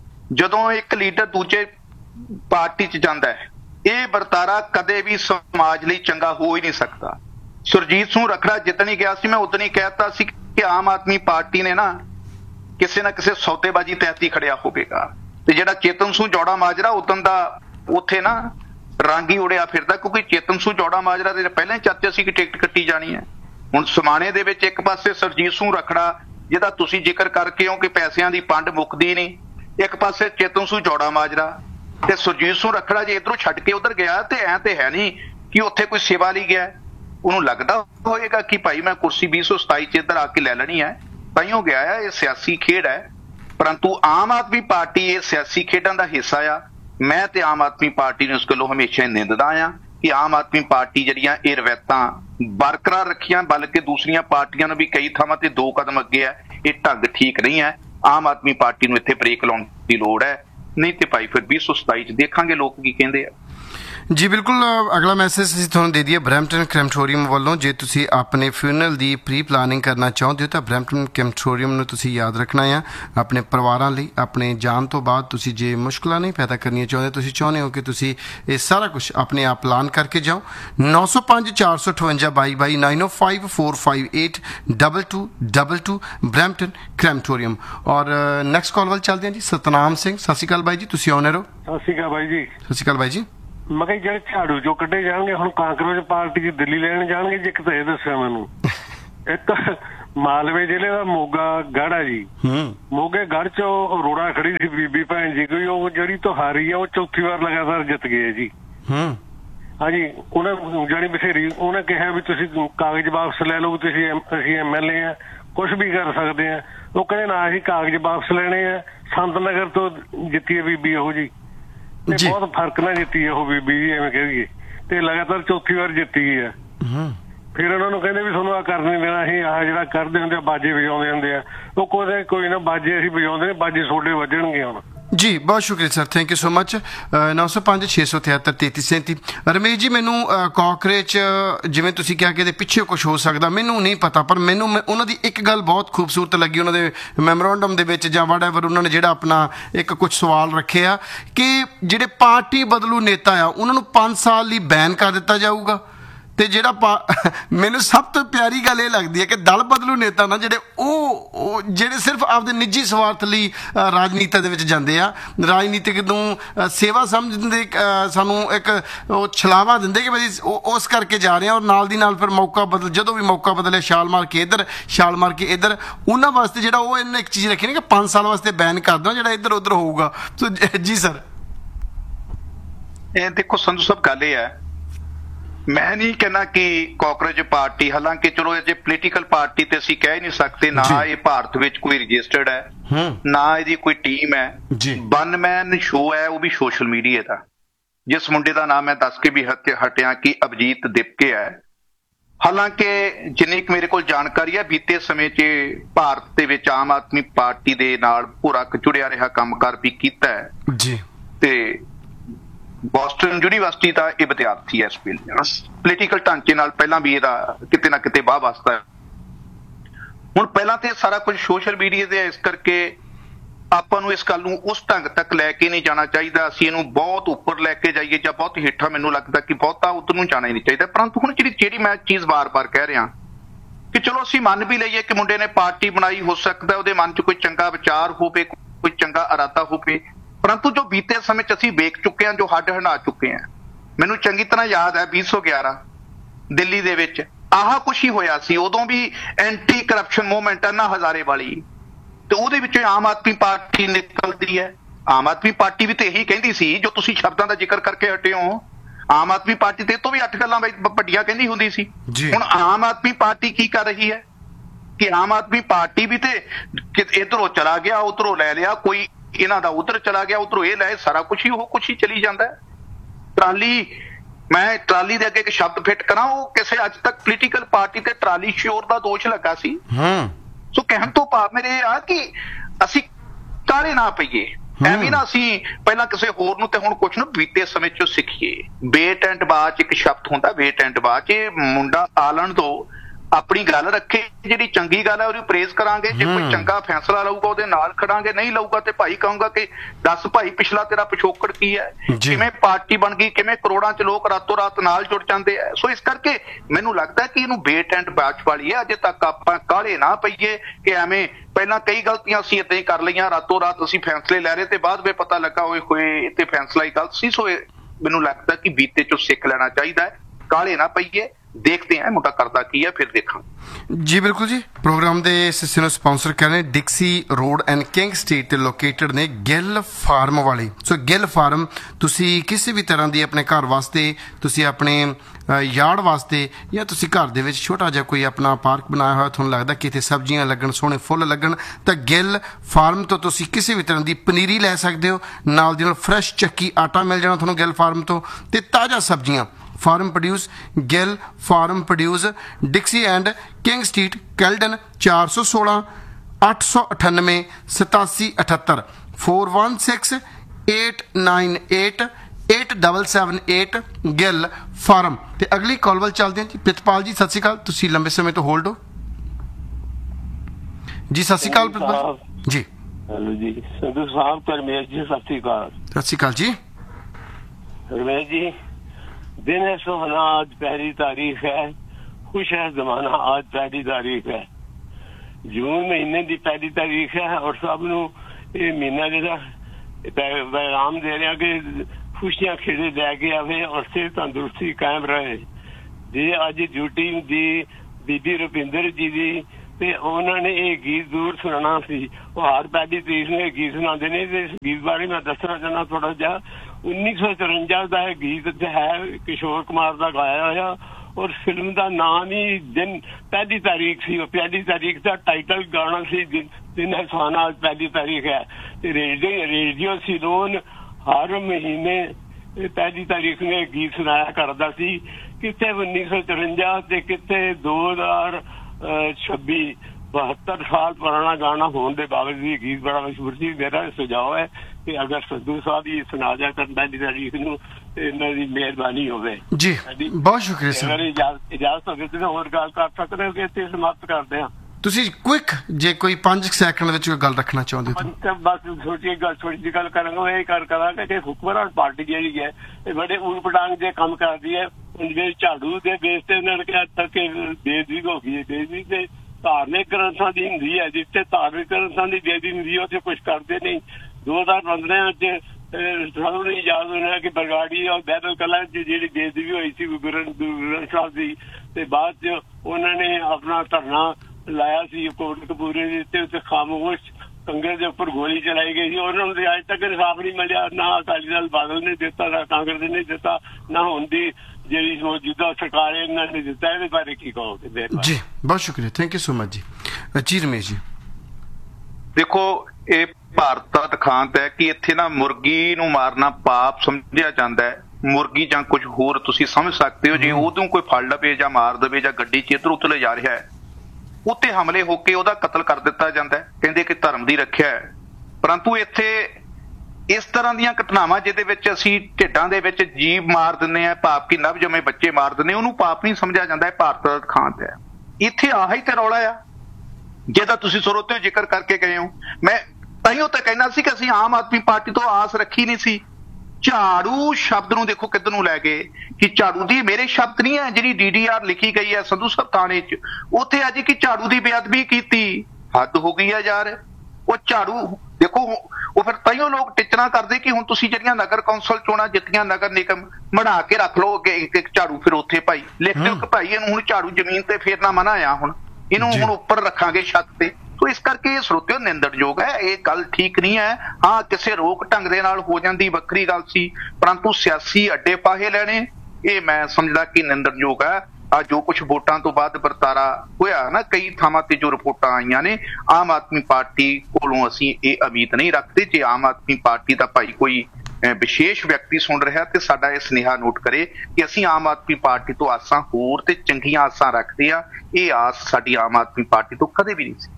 ਜਦੋਂ ਇੱਕ ਲੀਡਰ ਦੂਜੇ ਪਾਰਟੀ 'ਚ ਜਾਂਦਾ ਹੈ ਇਹ ਵਰਤਾਰਾ ਕਦੇ ਵੀ ਸਮਾਜ ਲਈ ਚੰਗਾ ਹੋ ਹੀ ਨਹੀਂ ਸਕਦਾ। ਸੁਰਜੀਤ ਸਿੰਘ ਰੱਖੜਾ ਜਿੱਦਣ ਹੀ ਗਿਆ ਸੀ ਮੈਂ ਉਦਣ ਹੀ ਕਹਿਤਾ ਸੀ ਕਿ ਆਮ ਆਦਮੀ ਪਾਰਟੀ ਨੇ ਨਾ ਕਿਸੇ ਨਾ ਕਿਸੇ ਸੌਦੇਬਾਜ਼ੀ ਤਹਿਤ ਹੀ ਖੜਿਆ ਹੋਵੇਗਾ, ਤੇ ਜਿਹੜਾ ਚੇਤਨ ਸਿੰਘ ਜੌੜਾ ਮਾਜਰਾ ਉਦੋਂ ਦਾ ਉੱਥੇ ਨਾ ਰੰਗ ਹੀ ਉੜਿਆ ਫਿਰਦਾ, ਕਿਉਂਕਿ ਚੇਤਨ ਸਿੰਘ ਜੌੜਾ ਮਾਜਰਾ ਦੇ ਪਹਿਲਾਂ ਹੀ ਚਰਚਾ ਸੀ ਕਿ ਟਿਕਟ ਕੱਟੀ ਜਾਣੀ ਹੈ। ਹੁਣ ਸਮਾਣੇ ਦੇ ਵਿੱਚ ਇੱਕ ਪਾਸੇ ਸੁਰਜੀਤ ਸਿੰਘ ਰੱਖੜਾ ਜਿਹਦਾ ਤੁਸੀਂ ਜ਼ਿਕਰ ਕਰਕੇ ਹੋ ਕਿ ਪੈਸਿਆਂ ਦੀ ਪੰਡ ਮੁੱਕਦੀ ਨਹੀਂ, ਇੱਕ ਪਾਸੇ ਚੇਤਨ ਸਿੰਘ ਜੌੜਾ ਮਾਜਰਾ, ਤੇ ਸੁਰਜੀਤ ਸਿੰਘ ਰੱਖੜਾ ਜੇ ਇੱਧਰੋਂ ਛੱਡ ਕੇ ਉੱਧਰ ਗਿਆ ਤੇ ਐ ਤੇ ਹੈ ਨਹੀਂ ਕਿ ਉੱਥੇ ਕੋਈ ਸੇਵਾ ਲਈ ਗਿਆ। ਉਹਨੂੰ ਲੱਗਦਾ ਹੋਏਗਾ ਕਿ ਭਾਈ ਮੈਂ ਕੁਰਸੀ ਵੀਹ ਸੌ ਸਤਾਈ ਚ ਇੱਧਰ ਆ ਕੇ ਲੈ ਲੈਣੀ ਹੈ, ਤਾਈਓ ਗਿਆ ਹੈ। ਇਹ ਸਿਆਸੀ ਖੇਡ ਹੈ, ਪਰੰਤੂ ਆਮ ਆਦਮੀ ਪਾਰਟੀ ਇਹ ਸਿਆਸੀ ਖੇਡਾਂ ਦਾ ਹਿੱਸਾ ਆ। ਮੈਂ ਤੇ ਆਮ ਆਦਮੀ ਪਾਰਟੀ ਨੂੰ ਇਸ ਗੱਲੋਂ ਹਮੇਸ਼ਾ ਹੀ ਨਿੰਦਦਾ ਆ ਕਿ ਆਮ ਆਦਮੀ ਪਾਰਟੀ ਜਿਹੜੀਆਂ ਇਹ ਰਵਾਇਤਾਂ ਬਰਕਰਾਰ ਰੱਖੀਆਂ, ਬਲਕਿ ਦੂਸਰੀਆਂ ਪਾਰਟੀਆਂ ਨੂੰ ਵੀ ਕਈ ਥਾਵਾਂ ਤੇ ਦੋ ਕਦਮ ਅੱਗੇ ਹੈ। ਇਹ ਢੰਗ ਠੀਕ ਨਹੀਂ ਹੈ। ਆਮ ਆਦਮੀ ਪਾਰਟੀ ਨੂੰ ਇੱਥੇ ਬ੍ਰੇਕ ਲਾਉਣ ਦੀ ਲੋੜ ਹੈ, ਨਹੀਂ ਤੇ ਭਾਈ ਫਿਰ ਵੀਹ ਸੌ ਸਤਾਈ ਚ ਦੇਖਾਂਗੇ ਲੋਕ ਕੀ ਕਹਿੰਦੇ ਆ। ਜੀ ਬਿਲਕੁਲ, ਅਗਲਾ ਮੈਸੇਜ ਅਸੀਂ ਤੁਹਾਨੂੰ ਦੇ ਦਈਏ ਬਰੈਂਪਟਨ ਕ੍ਰੈਮਟੋਰੀਅਮ ਵੱਲੋਂ। ਜੇ ਤੁਸੀਂ ਆਪਣੇ ਫਿਊਨਰਲ ਦੀ ਪ੍ਰੀ ਪਲਾਨਿੰਗ ਕਰਨਾ ਚਾਹੁੰਦੇ ਹੋ ਤਾਂ ਬਰੈਂਪਟਨ ਕ੍ਰੈਮਟੋਰੀਅਮ ਨੂੰ ਤੁਸੀਂ ਯਾਦ ਰੱਖਣਾ ਆ ਆਪਣੇ ਪਰਿਵਾਰਾਂ ਲਈ। ਆਪਣੇ ਜਾਣ ਤੋਂ ਬਾਅਦ ਤੁਸੀਂ ਜੇ ਮੁਸ਼ਕਲਾਂ ਨਹੀਂ ਪੈਦਾ ਕਰਨੀਆਂ ਚਾਹੁੰਦੇ, ਤੁਸੀਂ ਚਾਹੁੰਦੇ ਹੋ ਕਿ ਤੁਸੀਂ ਇਹ ਸਾਰਾ ਕੁਝ ਆਪਣੇ ਆਪ ਪਲਾਨ ਕਰਕੇ ਜਾਓ, ਨੌ ਸੌ ਪੰਜ ਚਾਰ ਸੌ ਅਠਵੰਜਾ ਬਾਈ ਬਾਈ ਨਾਈਨ ਓ five four five eight double two double two Brampton ਕ੍ਰੈਮਟੋਰੀਅਮ। ਔਰ ਨੈਕਸਟ ਕਾਲ ਵੱਲ ਚੱਲਦੇ ਹਾਂ ਜੀ। ਸਤਨਾਮ ਸਿੰਘ, ਸਤਿ ਸ਼੍ਰੀ ਅਕਾਲ ਬਾਈ ਜੀ, ਤੁਸੀਂ ਆਨਰ ਹੋ। ਸਤਿ ਸ਼੍ਰੀ ਅਕਾਲ ਬਾਈ ਜੀ। ਸਤਿ ਸ਼੍ਰੀ ਅਕਾਲ ਬਾਈ ਜੀ। ਮੈਂ ਕਿਹਾ ਜਿਹੜੇ ਝਾੜੂ ਚੋਂ ਕੱਢੇ ਜਾਣਗੇ ਹੁਣ ਕਾਂਗਰਸ ਪਾਰਟੀ ਦੀ ਦਿੱਲੀ ਲੈਣ ਜਾਣਗੇ ਜੀ। ਇੱਕ ਤਾਂ ਇਹ ਦੱਸਿਆ ਮੈਨੂੰ, ਇੱਕ ਮਾਲਵੇ ਜ਼ਿਲ੍ਹੇ ਦਾ ਮੋਗਾ ਗੜ੍ਹ ਆ ਜੀ, ਮੋਗੇ ਗੜ੍ਹ ਚ ਅਰੋੜਾ ਖੜੀ ਸੀ ਬੀਬੀ ਭੈਣ ਜੀ ਕੋਈ, ਉਹ ਜਿਹੜੀ ਵਾਰੀ ਤੋਂ ਹਾਰੀ ਆ, ਉਹ ਚੌਥੀ ਵਾਰ ਲਗਾਤਾਰ ਜਿੱਤ ਗਏ ਜੀ। ਹੂੰ ਹਾਂਜੀ, ਉਹਨੇ ਜਾਣੀ ਬਥੇਰੀ ਉਹਨੇ ਕਿਹਾ ਵੀ ਤੁਸੀਂ ਕਾਗਜ਼ ਵਾਪਸ ਲੈ ਲਓ, ਤੁਸੀਂ ਅਸੀਂ ਐਮ ਐਲ ਏ ਆ, ਕੁਛ ਵੀ ਕਰ ਸਕਦੇ ਆ। ਉਹ ਕਹਿੰਦੇ ਨਾ ਅਸੀਂ ਕਾਗਜ਼ ਵਾਪਸ ਲੈਣੇ ਆ। ਸੰਤ ਨਗਰ ਤੋਂ ਜਿੱਤੀ ਹੈ ਬੀਬੀ ਉਹ ਜੀ, ਤੇ ਬਹੁਤ ਫਰਕ ਨਾਲ ਜਿੱਤੀ ਹੈ ਉਹ ਬੀਬੀ ਜੀ, ਐਵੇਂ ਕਹੀਏ, ਤੇ ਲਗਾਤਾਰ ਚੌਥੀ ਵਾਰ ਜਿੱਤੀ ਗਈ ਆ। ਫਿਰ ਉਹਨਾਂ ਨੂੰ ਕਹਿੰਦੇ ਵੀ ਤੁਹਾਨੂੰ ਆਹ ਕਰ ਨਹੀਂ ਦੇਣਾ, ਅਸੀਂ ਆਹ ਜਿਹੜਾ ਕਰਦੇ ਹੁੰਦੇ ਆ ਬਾਜੇ ਵਜਾਉਂਦੇ ਹੁੰਦੇ ਆ। ਉਹ ਕੋਈ ਕੋਈ ਨਾ ਬਾਜੇ ਅਸੀਂ ਵਜਾਉਂਦੇ ਨੇ, ਬਾਜੇ ਤੁਹਾਡੇ ਵੱਜਣਗੇ ਹੁਣ। ਜੀ ਬਹੁਤ ਸ਼ੁਕਰੀਆ sir, thank you so much. ਨੌ ਸੌ ਪੰਜ ਛੇ ਸੌ ਤਿਹੱਤਰ ਤੇਤੀ ਸੈਂਤੀ। ਰਮੇਸ਼ ਜੀ, ਮੈਨੂੰ ਕਾਕਰੇਚ ਜਿਵੇਂ ਤੁਸੀਂ ਕਿਹਾ ਕਿ ਇਹਦੇ ਪਿੱਛੇ ਕੁਝ ਹੋ ਸਕਦਾ, ਮੈਨੂੰ ਨਹੀਂ ਪਤਾ, ਪਰ ਮੈਨੂੰ ਉਹਨਾਂ ਦੀ ਇੱਕ ਗੱਲ ਬਹੁਤ ਖੂਬਸੂਰਤ ਲੱਗੀ ਉਹਨਾਂ ਦੇ ਮੈਮੋਰੰਡਮ ਦੇ ਵਿੱਚ ਜਾਂ ਵਾਟਐਵਰ ਉਹਨਾਂ ਨੇ ਜਿਹੜਾ ਆਪਣਾ ਇੱਕ ਕੁਝ ਸਵਾਲ ਰੱਖੇ ਆ ਕਿ ਜਿਹੜੇ ਪਾਰਟੀ ਬਦਲੂ ਨੇਤਾ ਆ ਉਹਨਾਂ ਨੂੰ ਪੰਜ ਸਾਲ ਲਈ ਬੈਨ ਕਰ ਦਿੱਤਾ ਜਾਊਗਾ। ਤੇ ਜਿਹੜਾ ਪਾ ਮੈਨੂੰ ਸਭ ਤੋਂ ਪਿਆਰੀ ਗੱਲ ਇਹ ਲੱਗਦੀ ਹੈ ਕਿ ਦਲ ਬਦਲੂ ਨੇਤਾ ਨਾ ਜਿਹੜੇ ਉਹ ਜਿਹੜੇ ਸਿਰਫ ਆਪਦੇ ਨਿੱਜੀ ਸਵਾਰਥ ਲਈ ਰਾਜਨੀਤੀ ਦੇ ਵਿੱਚ ਜਾਂਦੇ ਆ, ਰਾਜਨੀਤਿਕ ਨੂੰ ਸੇਵਾ ਸਮਝਦੇ, ਸਾਨੂੰ ਇੱਕ ਉਹ ਛਲਾਵਾ ਦਿੰਦੇ ਕਿ ਬਈ ਉਸ ਕਰਕੇ ਜਾ ਰਹੇ ਆ, ਔਰ ਨਾਲ ਦੀ ਨਾਲ ਫਿਰ ਮੌਕਾ ਬਦਲ ਜਦੋਂ ਵੀ ਮੌਕਾ ਬਦਲੇ ਛਾਲ ਮਾਰ ਕੇ ਇੱਧਰ ਛਾਲ ਮਾਰ ਕੇ ਇੱਧਰ। ਉਹਨਾਂ ਵਾਸਤੇ ਜਿਹੜਾ ਉਹ ਇਹਨੇ ਇੱਕ ਚੀਜ਼ ਰੱਖੀ ਨਾ ਕਿ ਪੰਜ ਸਾਲ ਵਾਸਤੇ ਬੈਨ ਕਰ ਦਿਓ ਜਿਹੜਾ ਇੱਧਰ ਉੱਧਰ ਹੋਊਗਾ। ਸੋ ਜੀ ਸਰ, ਇਹ ਦੇਖੋ ਸੰਧੂ ਸਾਹਿਬ, ਗੱਲ ਇਹ ਹੈ, ਮੈਂ ਨਹੀਂ ਕਹਿਣਾ ਕਿ ਕਾਕਰੋਚ ਪਾਰਟੀ, ਹਾਲਾਂਕਿ ਚਲੋ ਇਹ ਜੇ ਪੋਲੀਟੀਕਲ ਪਾਰਟੀ ਤੇ ਅਸੀਂ ਕਹਿ ਨਹੀਂ ਸਕਦੇ, ਨਾ ਇਹ ਭਾਰਤ ਵਿੱਚ ਕੋਈ ਰਜਿਸਟਰਡ ਹੈ, ਨਾ ਇਹਦੀ ਕੋਈ ਟੀਮ ਹੈ। ਵਨ ਮੈਨ ਸ਼ੋ ਹੈ, ਉਹ ਵੀ ਸੋਸ਼ਲ ਮੀਡੀਆ ਦਾ। ਜਿਸ ਮੁੰਡੇ ਦਾ ਨਾਮ ਮੈਂ ਦੱਸ ਕੇ ਵੀ ਹਟਿਆ ਕਿ ਅਭਿਜੀਤ ਦਿਪਕੇ ਹੈ, ਹਾਲਾਂਕਿ ਜਿੰਨੀ ਕੁ ਮੇਰੇ ਕੋਲ ਜਾਣਕਾਰੀ ਹੈ, ਬੀਤੇ ਸਮੇਂ 'ਚ ਭਾਰਤ ਦੇ ਵਿੱਚ ਆਮ ਆਦਮੀ ਪਾਰਟੀ ਦੇ ਨਾਲ ਪੂਰਾ ਜੁੜਿਆ ਰਿਹਾ, ਕੰਮਕਾਰ ਵੀ ਕੀਤਾ ਹੈ ਜੀ। ਤੇ ਬੋਸਟਨ ਯੂਨੀਵਰਸਿਟੀ ਦਾ ਇਹ ਵਿਦਿਆਰਥੀ ਹੈ। ਇਸ ਵੇਲੇ ਪੋਲੀਟੀਕਲ ਢਾਂਚੇ ਨਾਲ ਪਹਿਲਾਂ ਵੀ ਇਹਦਾ ਕਿਤੇ ਨਾ ਕਿਤੇ ਵਾਹ ਵਾਸਤਾ ਹੈ। ਹੁਣ ਪਹਿਲਾਂ ਤੇ ਸਾਰਾ ਕੁਝ ਸੋਸ਼ਲ ਮੀਡੀਆ ਦੇ, ਇਸ ਕਰਕੇ ਆਪਾਂ ਨੂੰ ਇਸ ਗੱਲ ਨੂੰ ਉਸ ਢੰਗ ਤੱਕ ਲੈ ਕੇ ਨਹੀਂ ਜਾਣਾ ਚਾਹੀਦਾ। ਅਸੀਂ ਇਹਨੂੰ ਬਹੁਤ ਉੱਪਰ ਲੈ ਕੇ ਜਾਈਏ ਜਾਂ ਬਹੁਤ ਹੇਠਾਂ, ਮੈਨੂੰ ਲੱਗਦਾ ਕਿ ਬਹੁਤਾ ਉੱਧਰ ਨੂੰ ਜਾਣਾ ਹੀ ਨਹੀਂ ਚਾਹੀਦਾ। ਪਰੰਤੂ ਹੁਣ ਜਿਹੜੀ ਜਿਹੜੀ ਮੈਂ ਚੀਜ਼ ਵਾਰ-ਵਾਰ ਕਹਿ ਰਿਹਾ ਕਿ ਚਲੋ ਅਸੀਂ ਮੰਨ ਵੀ ਲਈਏ ਕਿ ਮੁੰਡੇ ਨੇ ਪਾਰਟੀ ਬਣਾਈ, ਹੋ ਸਕਦਾ ਉਹਦੇ ਮਨ 'ਚ ਕੋਈ ਚੰਗਾ ਵਿਚਾਰ ਹੋਵੇ, ਕੋਈ ਚੰਗਾ ਇਰਾਦਾ ਹੋਵੇ, ਪਰੰਤੂ ਜੋ ਬੀਤੇ ਸਮੇਂ 'ਚ ਅਸੀਂ ਵੇਖ ਚੁੱਕੇ ਹਾਂ, ਜੋ ਹੱਡ ਹੰਢਾ ਚੁੱਕੇ ਹਾਂ। ਮੈਨੂੰ ਚੰਗੀ ਤਰ੍ਹਾਂ ਯਾਦ ਹੈ ਵੀਹ ਸੌ ਗਿਆਰਾਂ ਦਿੱਲੀ ਦੇ ਵਿੱਚ ਆਹ ਕੁਛ ਹੀ ਹੋਇਆ ਸੀ। ਉਦੋਂ ਵੀ ਐਂਟੀ ਕਰਪਸ਼ਨ ਮੂਵਮੈਂਟ ਹੈ ਨਾ ਹਜ਼ਾਰੇ ਵਾਲੀ, ਤੇ ਉਹਦੇ ਵਿੱਚੋਂ ਆਮ ਆਦਮੀ ਪਾਰਟੀ ਨਿਕਲਦੀ ਹੈ। ਆਮ ਆਦਮੀ ਪਾਰਟੀ ਵੀ ਤੇ ਇਹੀ ਕਹਿੰਦੀ ਸੀ ਜੋ ਤੁਸੀਂ ਸ਼ਬਦਾਂ ਦਾ ਜ਼ਿਕਰ ਕਰਕੇ ਹਟੇ ਹੋ। ਆਮ ਆਦਮੀ ਪਾਰਟੀ ਤੇ ਇਹ ਤੋਂ ਵੀ ਅੱਠ ਗੱਲਾਂ ਵੱਡੀਆਂ ਕਹਿੰਦੀ ਹੁੰਦੀ ਸੀ। ਹੁਣ ਆਮ ਆਦਮੀ ਪਾਰਟੀ ਕੀ ਕਰ ਰਹੀ ਹੈ ਕਿ ਆਮ ਆਦਮੀ ਪਾਰਟੀ ਵੀ ਤੇ ਇੱਧਰੋਂ ਚਲਾ ਗਿਆ, ਉੱਧਰੋਂ ਲੈ ਲਿਆ, ਕੋਈ ਇਹਨਾਂ ਦਾ ਉਧਰ ਚਲਾ ਗਿਆ, ਉਧਰੋਂ ਇਹ ਲੈ, ਸਾਰਾ ਕੁਛ ਹੀ ਉਹ ਕੁਛ ਹੀ ਚਲੀ ਜਾਂਦਾ। ਟਰਾਲੀ, ਮੈਂ ਟਰਾਲੀ ਦੇ ਅੱਗੇ ਇੱਕ ਸ਼ਬਦ ਫਿੱਟ ਕਰਾਂ, ਉਹ ਕਿਸੇ ਅੱਜ ਤੱਕ ਪੋਲੀਟੀਕਲ ਪਾਰਟੀ ਤੇ ਟਰਾਲੀ ਸ਼ੋਰ ਦਾ ਦੋਸ਼ ਲੱਗਾ ਸੀ। ਸੋ ਕਹਿਣ ਤੋਂ ਭਾਵ ਮੇਰੇ ਆ ਕਿ ਅਸੀਂ ਕਾਹਲੇ ਨਾ ਪਈਏ, ਐਵੇਂ ਨਾ ਅਸੀਂ ਪਹਿਲਾਂ ਕਿਸੇ ਹੋਰ ਨੂੰ ਤੇ ਹੁਣ ਕੁਛ ਨੂੰ ਬੀਤੇ ਸਮੇਂ ਚੋਂ ਸਿੱਖੀਏ। ਵੇਟ ਐਂਡ ਵਾਚ ਇੱਕ ਸ਼ਬਦ ਹੁੰਦਾ, ਵੇਟ ਐਂਡ ਵਾਚ। ਇਹ ਮੁੰਡਾ ਆਲਣ ਤੋਂ ਆਪਣੀ ਗੱਲ ਰੱਖੇ, ਜਿਹੜੀ ਚੰਗੀ ਗੱਲ ਹੈ ਉਹਦੀ ਪ੍ਰੇਜ਼ ਕਰਾਂਗੇ, ਜੇ ਕੋਈ ਚੰਗਾ ਫੈਸਲਾ ਲਊਗਾ ਉਹਦੇ ਨਾਲ ਖੜਾਂਗੇ, ਨਹੀਂ ਲਊਗਾ ਤੇ ਭਾਈ ਕਹੂੰਗਾ ਕਿ ਦੱਸ ਭਾਈ ਪਿਛਲਾ ਤੇਰਾ ਪਿਛੋਕੜ ਕੀ ਹੈ, ਕਿਵੇਂ ਪਾਰਟੀ ਬਣ ਗਈ, ਕਿਵੇਂ ਕਰੋੜਾਂ 'ਚ ਲੋਕ ਰਾਤੋਂ ਰਾਤ ਨਾਲ ਜੁੜ ਜਾਂਦੇ ਆ। ਸੋ ਇਸ ਕਰਕੇ ਮੈਨੂੰ ਲੱਗਦਾ ਕਿ ਇਹਨੂੰ ਵੇਟ ਐਂਡ ਵਾਚ ਵਾਲੀ ਹੈ। ਅਜੇ ਤੱਕ ਆਪਾਂ ਕਾਹਲੇ ਨਾ ਪਈਏ ਕਿ ਐਵੇਂ ਪਹਿਲਾਂ ਕਈ ਗਲਤੀਆਂ ਅਸੀਂ ਏਦਾਂ ਹੀ ਕਰ ਲਈਆਂ, ਰਾਤੋਂ ਰਾਤ ਅਸੀਂ ਫੈਸਲੇ ਲੈ ਰਹੇ ਤੇ ਬਾਅਦ ਵਿੱਚ ਪਤਾ ਲੱਗਾ ਹੋਏ ਹੋਏ ਤੇ ਫੈਸਲਾ ਹੀ ਗਲਤ ਸੀ। ਸੋ ਮੈਨੂੰ ਲੱਗਦਾ ਕਿ ਬੀਤੇ 'ਚੋਂ ਸਿੱਖ ਲੈਣਾ ਚਾਹੀਦਾ ਹੈ, ਕਾਹਲੇ ਨਾ ਪਈਏ, ਦੇਖਦੇ ਹਾਂ ਮੁੰਡਾ ਕਰਦਾ ਕੀ ਹੈ, ਫਿਰ ਦੇਖਾਂ ਜੀ। ਬਿਲਕੁਲ ਜੀ, ਪ੍ਰੋਗਰਾਮ ਦੇ ਇਸ ਹਿੱਸੇ ਨੂੰ ਸਪਾਂਸਰ ਕਰ ਰਹੇ ਡਿਕਸੀ ਰੋਡ ਐਂਡ ਕਿੰਗ ਸਟਰੀਟ ਤੇ ਲੋਕੇਟਡ ਨੇ ਗਿੱਲ ਫਾਰਮ ਵਾਲੇ। ਸੋ ਗਿੱਲ ਫਾਰਮ, ਤੁਸੀਂ ਕਿਸੇ ਵੀ ਤਰ੍ਹਾਂ ਦੀ ਆਪਣੇ ਘਰ ਵਾਸਤੇ, ਤੁਸੀਂ ਆਪਣੇ ਯਾਰਡ ਵਾਸਤੇ, ਜਾਂ ਤੁਸੀਂ ਘਰ ਦੇ ਵਿੱਚ ਛੋਟਾ ਜਿਹਾ ਕੋਈ ਆਪਣਾ ਪਾਰਕ ਬਣਾਇਆ ਹੋਇਆ, ਤੁਹਾਨੂੰ ਲੱਗਦਾ ਕਿ ਇੱਥੇ ਸਬਜ਼ੀਆਂ ਲੱਗਣ, ਸੋਹਣੇ ਫੁੱਲ ਲੱਗਣ, ਤਾਂ ਗਿੱਲ ਫਾਰਮ ਤੋਂ ਤੁਸੀਂ ਕਿਸੇ ਵੀ ਤਰ੍ਹਾਂ ਦੀ ਪਨੀਰੀ ਲੈ ਸਕਦੇ ਹੋ। ਨਾਲ ਦੀ ਨਾਲ ਫਰੈਸ਼ ਚੱਕੀ ਆਟਾ ਮਿਲ ਜਾਣਾ ਤੁਹਾਨੂੰ ਗਿੱਲ ਫਾਰਮ ਤੋਂ, ਤੇ ਤਾਜ਼ਾ ਸਬਜ਼ੀਆਂ। Farm produce, Gill farm produce, ਡਿਕਸੀ and king street, Caledon, ਚਾਰ ਸੌ ਸੋਲਾਂ ਅੱਠ ਸੌ ਅਠਾਨਵੇਂ ਸਤਾਸੀ ਅਠੱਤਰ, four one six eight nine eight eight double seven eight, Gill farm. ਤੇ ਅਗਲੀ ਕਾਲ ਵੱਲ ਚੱਲਦੇ ਹਾਂ ਜੀ। ਪ੍ਰਿਤਪਾਲ ਜੀ ਸਤਿ ਸ਼੍ਰੀ ਅਕਾਲ, ਤੁਸੀਂ ਲੰਬੇ ਸਮੇਂ ਤੋਂ ਹੋਲਡ ਹੋ ਜੀ। ਸਤਿ ਸ਼੍ਰੀ ਅਕਾਲ ਪ੍ਰਿਤਪਾਲ ਜੀ। ਹੈਲੋ ਜੀ, ਸੰਧੂ ਸਾਹਿਬ, ਪਰਮੇਸ਼ ਜੀ, ਸਤਿ ਸ਼੍ਰੀ ਅਕਾਲ। ਸਤਿ ਸ਼੍ਰੀ ਅਕਾਲ ਜੀ। रमेश जी, दिन है सुहाना, आज पहली तारीख है, खुश है जमाना, आज पहली तारीख है, जून महीने की पहली तारीख है, और सब नू ये महीना जो पैगाम दे रहा कि खुशियां खिड़े लैके आवे और सेहत तंदुरुस्ती कायम रहे। जी अज ड्यूटी दी बीबी रुपिंदर जी दी ਤੇ ਉਹਨਾਂ ਨੇ ਇਹ ਗੀਤ ਜ਼ਰੂਰ ਸੁਣਨਾ ਸੀ। ਉਹ ਹਰ ਪਹਿਲੀ ਤਰੀਕ ਨੂੰ ਇਹ ਗੀਤ ਸੁਣਾਉਂਦੇ ਨੇ ਤੇ ਇਸ ਗੀਤ ਬਾਰੇ ਮੈਂ ਦੱਸਣਾ ਚਾਹੁੰਦਾ ਥੋੜਾ ਜਿਹਾ। ਉੱਨੀ ਸੌ ਚੁਰੰਜਾ ਦਾ ਇਹ ਗੀਤ ਹੈ, ਕਿਸ਼ੋਰ ਕੁਮਾਰ ਦਾ ਗਾਇਆ ਹੋਇਆ, ਔਰ ਫਿਲਮ ਦਾ ਨਾਮ ਹੀ ਦਿਨ ਪਹਿਲੀ ਤਾਰੀਖ ਸੀ। ਉਹ ਪਹਿਲੀ ਤਾਰੀਖ ਦਾ ਟਾਈਟਲ ਗਾਣਾ ਸੀ ਦਿਨ ਹੈ ਸੁਹਾਨਾ ਅੱਜ ਪਹਿਲੀ ਤਾਰੀਖ ਹੈ। ਤੇ ਰੇਡੀਓ ਰੇਡੀਓ ਸਿਲੋਨ ਹਰ ਮਹੀਨੇ ਪਹਿਲੀ ਤਾਰੀਖ ਨੂੰ ਇਹ ਗੀਤ ਸੁਣਾਇਆ ਕਰਦਾ ਸੀ। ਕਿਤੇ ਉੱਨੀ ਸੌ ਚੁਰੰਜਾ ਤੇ ਕਿਤੇ ਦੋ ਹਜ਼ਾਰ ਛੱਬੀ ਬਹੱਤਰ ਸਾਲ ਪੁਰਾਣਾ ਗਾਣਾ ਹੋਣ ਦੇ ਬਾਵਜੂਦ ਗੀਤ ਬੜਾ ਮਸ਼ਹੂਰ ਸੀ। ਮੇਰਾ ਸੁਝਾਅ ਹੈ ਕਿ ਅਗਰ ਸੰਧੂ ਸਾਹਿਬ ਹੀ ਸੁਣਾ ਜਾ ਕਰਨ ਪਹਿਲੀ ਤਾਰੀਖ ਨੂੰ ਤੇ ਇਹਨਾਂ ਦੀ ਮਿਹਰਬਾਨੀ ਹੋਵੇ ਜੀ। ਬਹੁਤ ਸ਼ੁਕਰੀਆ ਸਰ। ਅਗਰ ਇਜਾਜ਼ਤ ਹੋਵੇ ਤਾਂ ਹੋਰ ਗੱਲ ਕਰ ਸਕਦੇ ਹੋ ਕਿ ਇੱਥੇ ਸਮਾਪਤ ਕਰਦੇ ਹਾਂ। ਤੁਸੀਂ ਕੁਇਕ ਜੇ ਕੋਈ ਪੰਜ ਸੈਕਿੰਡ ਵਿੱਚ ਕੋਈ ਗੱਲ ਰੱਖਣਾ ਚਾਹੁੰਦੇ ਹੋ? ਬਸ ਛੋਟੀ ਗੱਲ ਛੋਟੀ ਜਿਹੀ ਗੱਲ ਕਰਾਂਗਾ। ਇਹ ਕਰ ਕਰਾਂਗੇ ਕਿ ਹੁਕਮਰਾਨ ਪਾਰਟੀ ਜਿਹੜੀ ਹੈ ਇਹ ਬੜੇ ਊਟ ਪਟਾਂਗ ਦੇ ਕੰਮ ਕਰਦੀ ਹੈ। ਜਿਵੇਂ ਝਾੜੂ ਦੇ ਬੇਸ ਤੇ ਉਹਨਾਂ ਨੇ ਕਿਹਾ ਤੱਕ ਬੇਦਬੀ ਹੋ ਗਈ ਹੈ। ਬੇਦਬੀ ਤੇ ਧਾਰਮਿਕ ਗ੍ਰੰਥਾਂ ਦੀ ਹੁੰਦੀ ਹੈ, ਜਿੱਥੇ ਧਾਰਮਿਕ ਗ੍ਰੰਥਾਂ ਦੀ ਬੇਦਬੀ ਹੁੰਦੀ ਹੈ ਉੱਥੇ ਕੁਛ ਕਰਦੇ ਨਹੀਂ। ਦੋ ਹਜ਼ਾਰ ਪੰਦਰਾਂ ਚ ਸਾਨੂੰ ਨਹੀਂ ਯਾਦ ਹੋਣਾ ਕਿ ਬਰਗਾੜੀ ਔਰ ਬੈਦਲ ਕਲਾਂ ਚ ਜਿਹੜੀ ਬੇਦਬੀ ਹੋਈ ਸੀ ਗੁਰੂ ਗ੍ਰੰਥ ਸਾਹਿਬ ਦੀ, ਤੇ ਬਾਅਦ ਚ ਉਹਨਾਂ ਨੇ ਆਪਣਾ ਧਰਨਾ ਲਾਇਆ ਸੀ ਕੋਟਕਪੂਰੇ ਦੇ ਉੱਤੇ। ਉੱਥੇ ਖਾਮੋਸ਼ ਕਾਂਗਰਸ ਦੇ ਉੱਪਰ ਗੋਲੀ ਚਲਾਈ ਗਈ ਸੀ। ਉਹਨਾਂ ਨੂੰ ਅੱਜ ਤੱਕ ਇਨਸਾਫ ਨਹੀਂ ਮਿਲਿਆ। ਨਾ ਅਕਾਲੀ ਦਲ ਬਾਦਲ ਨੇ ਦਿੱਤਾ, ਨਾ ਕਾਂਗਰਸ ਨੇ ਦਿੱਤਾ, ਨਾ ਹੁਣ ਦੀ ਜਿਹੜੀ ਮੌਜੂਦਾ ਸਰਕਾਰ ਹੈ ਇਹਨਾਂ ਨੇ ਦਿੱਤਾ। ਇਹਦੇ ਬਾਰੇ ਕੀ ਕਹੋਗੇ? ਜੀ ਬਹੁਤ ਸ਼ੁਕਰੀਆ, ਥੈਂਕ ਯੂ ਸੋ ਮਚ ਜੀ। ਜੀ ਰਮੇਸ਼ ਜੀ, ਦੇਖੋ ਇਹ ਭਾਰਤ ਦਾ ਦਿਖਾਂਤ ਹੈ ਕਿ ਇੱਥੇ ਨਾ ਮੁਰਗੀ ਨੂੰ ਮਾਰਨਾ ਪਾਪ ਸਮਝਿਆ ਜਾਂਦਾ ਹੈ। ਮੁਰਗੀ ਜਾਂ ਕੁਝ ਹੋਰ ਤੁਸੀਂ ਸਮਝ ਸਕਦੇ ਹੋ। ਜੇ ਉਦੋਂ ਕੋਈ ਫੜ ਲਵੇ ਜਾਂ ਮਾਰ ਦੇਵੇ ਜਾਂ ਗੱਡੀ 'ਚ ਇੱਧਰ ਉੱਧਰ ਲੈ ਜਾ ਰਿਹਾ ਹੈ, ਉੱਤੇ ਹਮਲੇ ਹੋ ਕੇ ਉਹਦਾ ਕਤਲ ਕਰ ਦਿੱਤਾ ਜਾਂਦਾ ਹੈ। ਕਹਿੰਦੇ ਕਿ ਧਰਮ ਦੀ ਰੱਖਿਆ ਹੈ। ਪਰੰਤੂ ਇੱਥੇ ਇਸ ਤਰ੍ਹਾਂ ਦੀਆਂ ਘਟਨਾਵਾਂ ਜਿਹਦੇ ਵਿੱਚ ਅਸੀਂ ਢਿੱਡਾਂ ਦੇ ਵਿੱਚ ਜੀਵ ਮਾਰ ਦਿੰਦੇ ਹਾਂ, ਪਾਪ ਕੀ ਨਵ ਜੰਮੇ ਬੱਚੇ ਮਾਰ ਦਿੰਦੇ, ਉਹਨੂੰ ਪਾਪ ਨਹੀਂ ਸਮਝਿਆ ਜਾਂਦਾ। ਇਹ ਭਾਰਤ ਦਾ ਦਿਖਾਂਤ ਹੈ। ਇੱਥੇ ਆਹ ਹੀ ਤੇ ਰੌਲਾ ਆ ਜਿਹਦਾ ਤੁਸੀਂ ਸਰੋਤਿਓ ਜ਼ਿਕਰ ਕਰਕੇ ਗਏ ਹੋ। ਮੈਂ ਤਾਈਓ ਤਾਂ ਕਹਿਣਾ ਸੀ ਕਿ ਅਸੀਂ ਆਮ ਆਦਮੀ ਪਾਰਟੀ ਤੋਂ ਆਸ ਰੱਖੀ ਨਹੀਂ ਸੀ। ਝਾੜੂ ਸ਼ਬਦ ਨੂੰ ਦੇਖੋ ਕਿੱਧਰ ਨੂੰ ਲੈ ਗਏ ਕਿ ਝਾੜੂ ਦੀ ਮੇਰੇ ਸ਼ਬਦ ਨਹੀਂ ਹੈ ਜਿਹੜੀ ਡੀ ਡੀ ਆਰ ਲਿਖੀ ਗਈ ਹੈ ਸੰਧੂ ਸਾਹਿਬ ਥਾਣੇ 'ਚ, ਉੱਥੇ ਅੱਜ ਕਿ ਝਾੜੂ ਦੀ ਬੇਅਦਬੀ ਕੀਤੀ। ਹੱਦ ਹੋ ਗਈ ਹੈ ਯਾਰ। ਉਹ ਝਾੜੂ ਦੇਖੋ ਉਹ ਫਿਰ ਤਾਈਓ ਲੋਕ ਟਿੱਚਣਾ ਕਰਦੇ ਕਿ ਹੁਣ ਤੁਸੀਂ ਜਿਹੜੀਆਂ ਨਗਰ ਕੌਂਸਲ ਚੋਣਾਂ ਜਿੱਤੀਆਂ, ਨਗਰ ਨਿਗਮ ਬਣਾ ਕੇ ਰੱਖ ਲਓ ਅੱਗੇ ਇੱਕ ਇੱਕ ਝਾੜੂ। ਫਿਰ ਉੱਥੇ ਭਾਈ ਲਿਖ ਦਿਓ ਕਿ ਭਾਈ ਇਹਨੂੰ ਹੁਣ ਝਾੜੂ ਜ਼ਮੀਨ ਤੇ ਫੇਰਨਾ ਮਨਾ ਆ, ਹੁਣ ਇਹਨੂੰ ਹੁਣ ਉੱਪਰ ਰੱਖਾਂਗੇ ਛੱਤ ਤੇ। ਤੋ ਇਸ ਕਰਕੇ ਇਹ ਸਰੋਤਿਓ ਨਿੰਦਣਯੋਗ ਹੈ। ਇਹ ਗੱਲ ਠੀਕ ਨਹੀਂ ਹੈ। ਹਾਂ ਕਿਸੇ ਰੋਕ ਢੰਗ ਦੇ ਨਾਲ ਹੋ ਜਾਂਦੀ ਵੱਖਰੀ ਗੱਲ ਸੀ, ਪਰੰਤੂ ਸਿਆਸੀ ਅੱਡੇ ਪਾਹੇ ਲੈਣੇ ਇਹ ਮੈਂ ਸਮਝਦਾ ਕਿ ਨਿੰਦਣਯੋਗ ਹੈ। ਆ ਜੋ ਕੁਝ ਵੋਟਾਂ ਤੋਂ ਬਾਅਦ ਵਰਤਾਰਾ ਹੋਇਆ ਨਾ ਕਈ ਥਾਵਾਂ ਤੇ ਜੋ ਰਿਪੋਰਟਾਂ ਆਈਆਂ ਨੇ, ਆਮ ਆਦਮੀ ਪਾਰਟੀ ਕੋਲੋਂ ਅਸੀਂ ਇਹ ਉਮੀਦ ਨਹੀਂ ਰੱਖਦੇ। ਜੇ ਆਮ ਆਦਮੀ ਪਾਰਟੀ ਦਾ ਭਾਈ ਕੋਈ ਵਿਸ਼ੇਸ਼ ਵਿਅਕਤੀ ਸੁਣ ਰਿਹਾ ਤੇ ਸਾਡਾ ਇਹ ਸੁਨੇਹਾ ਨੋਟ ਕਰੇ ਕਿ ਅਸੀਂ ਆਮ ਆਦਮੀ ਪਾਰਟੀ ਤੋਂ ਆਸਾਂ ਹੋਰ ਤੇ ਚੰਗੀਆਂ ਆਸਾਂ ਰੱਖਦੇ ਆ। ਇਹ ਆਸ ਸਾਡੀ ਆਮ ਆਦਮੀ ਪਾਰਟੀ ਤੋਂ ਕਦੇ ਵੀ ਨਹੀਂ ਸੀ।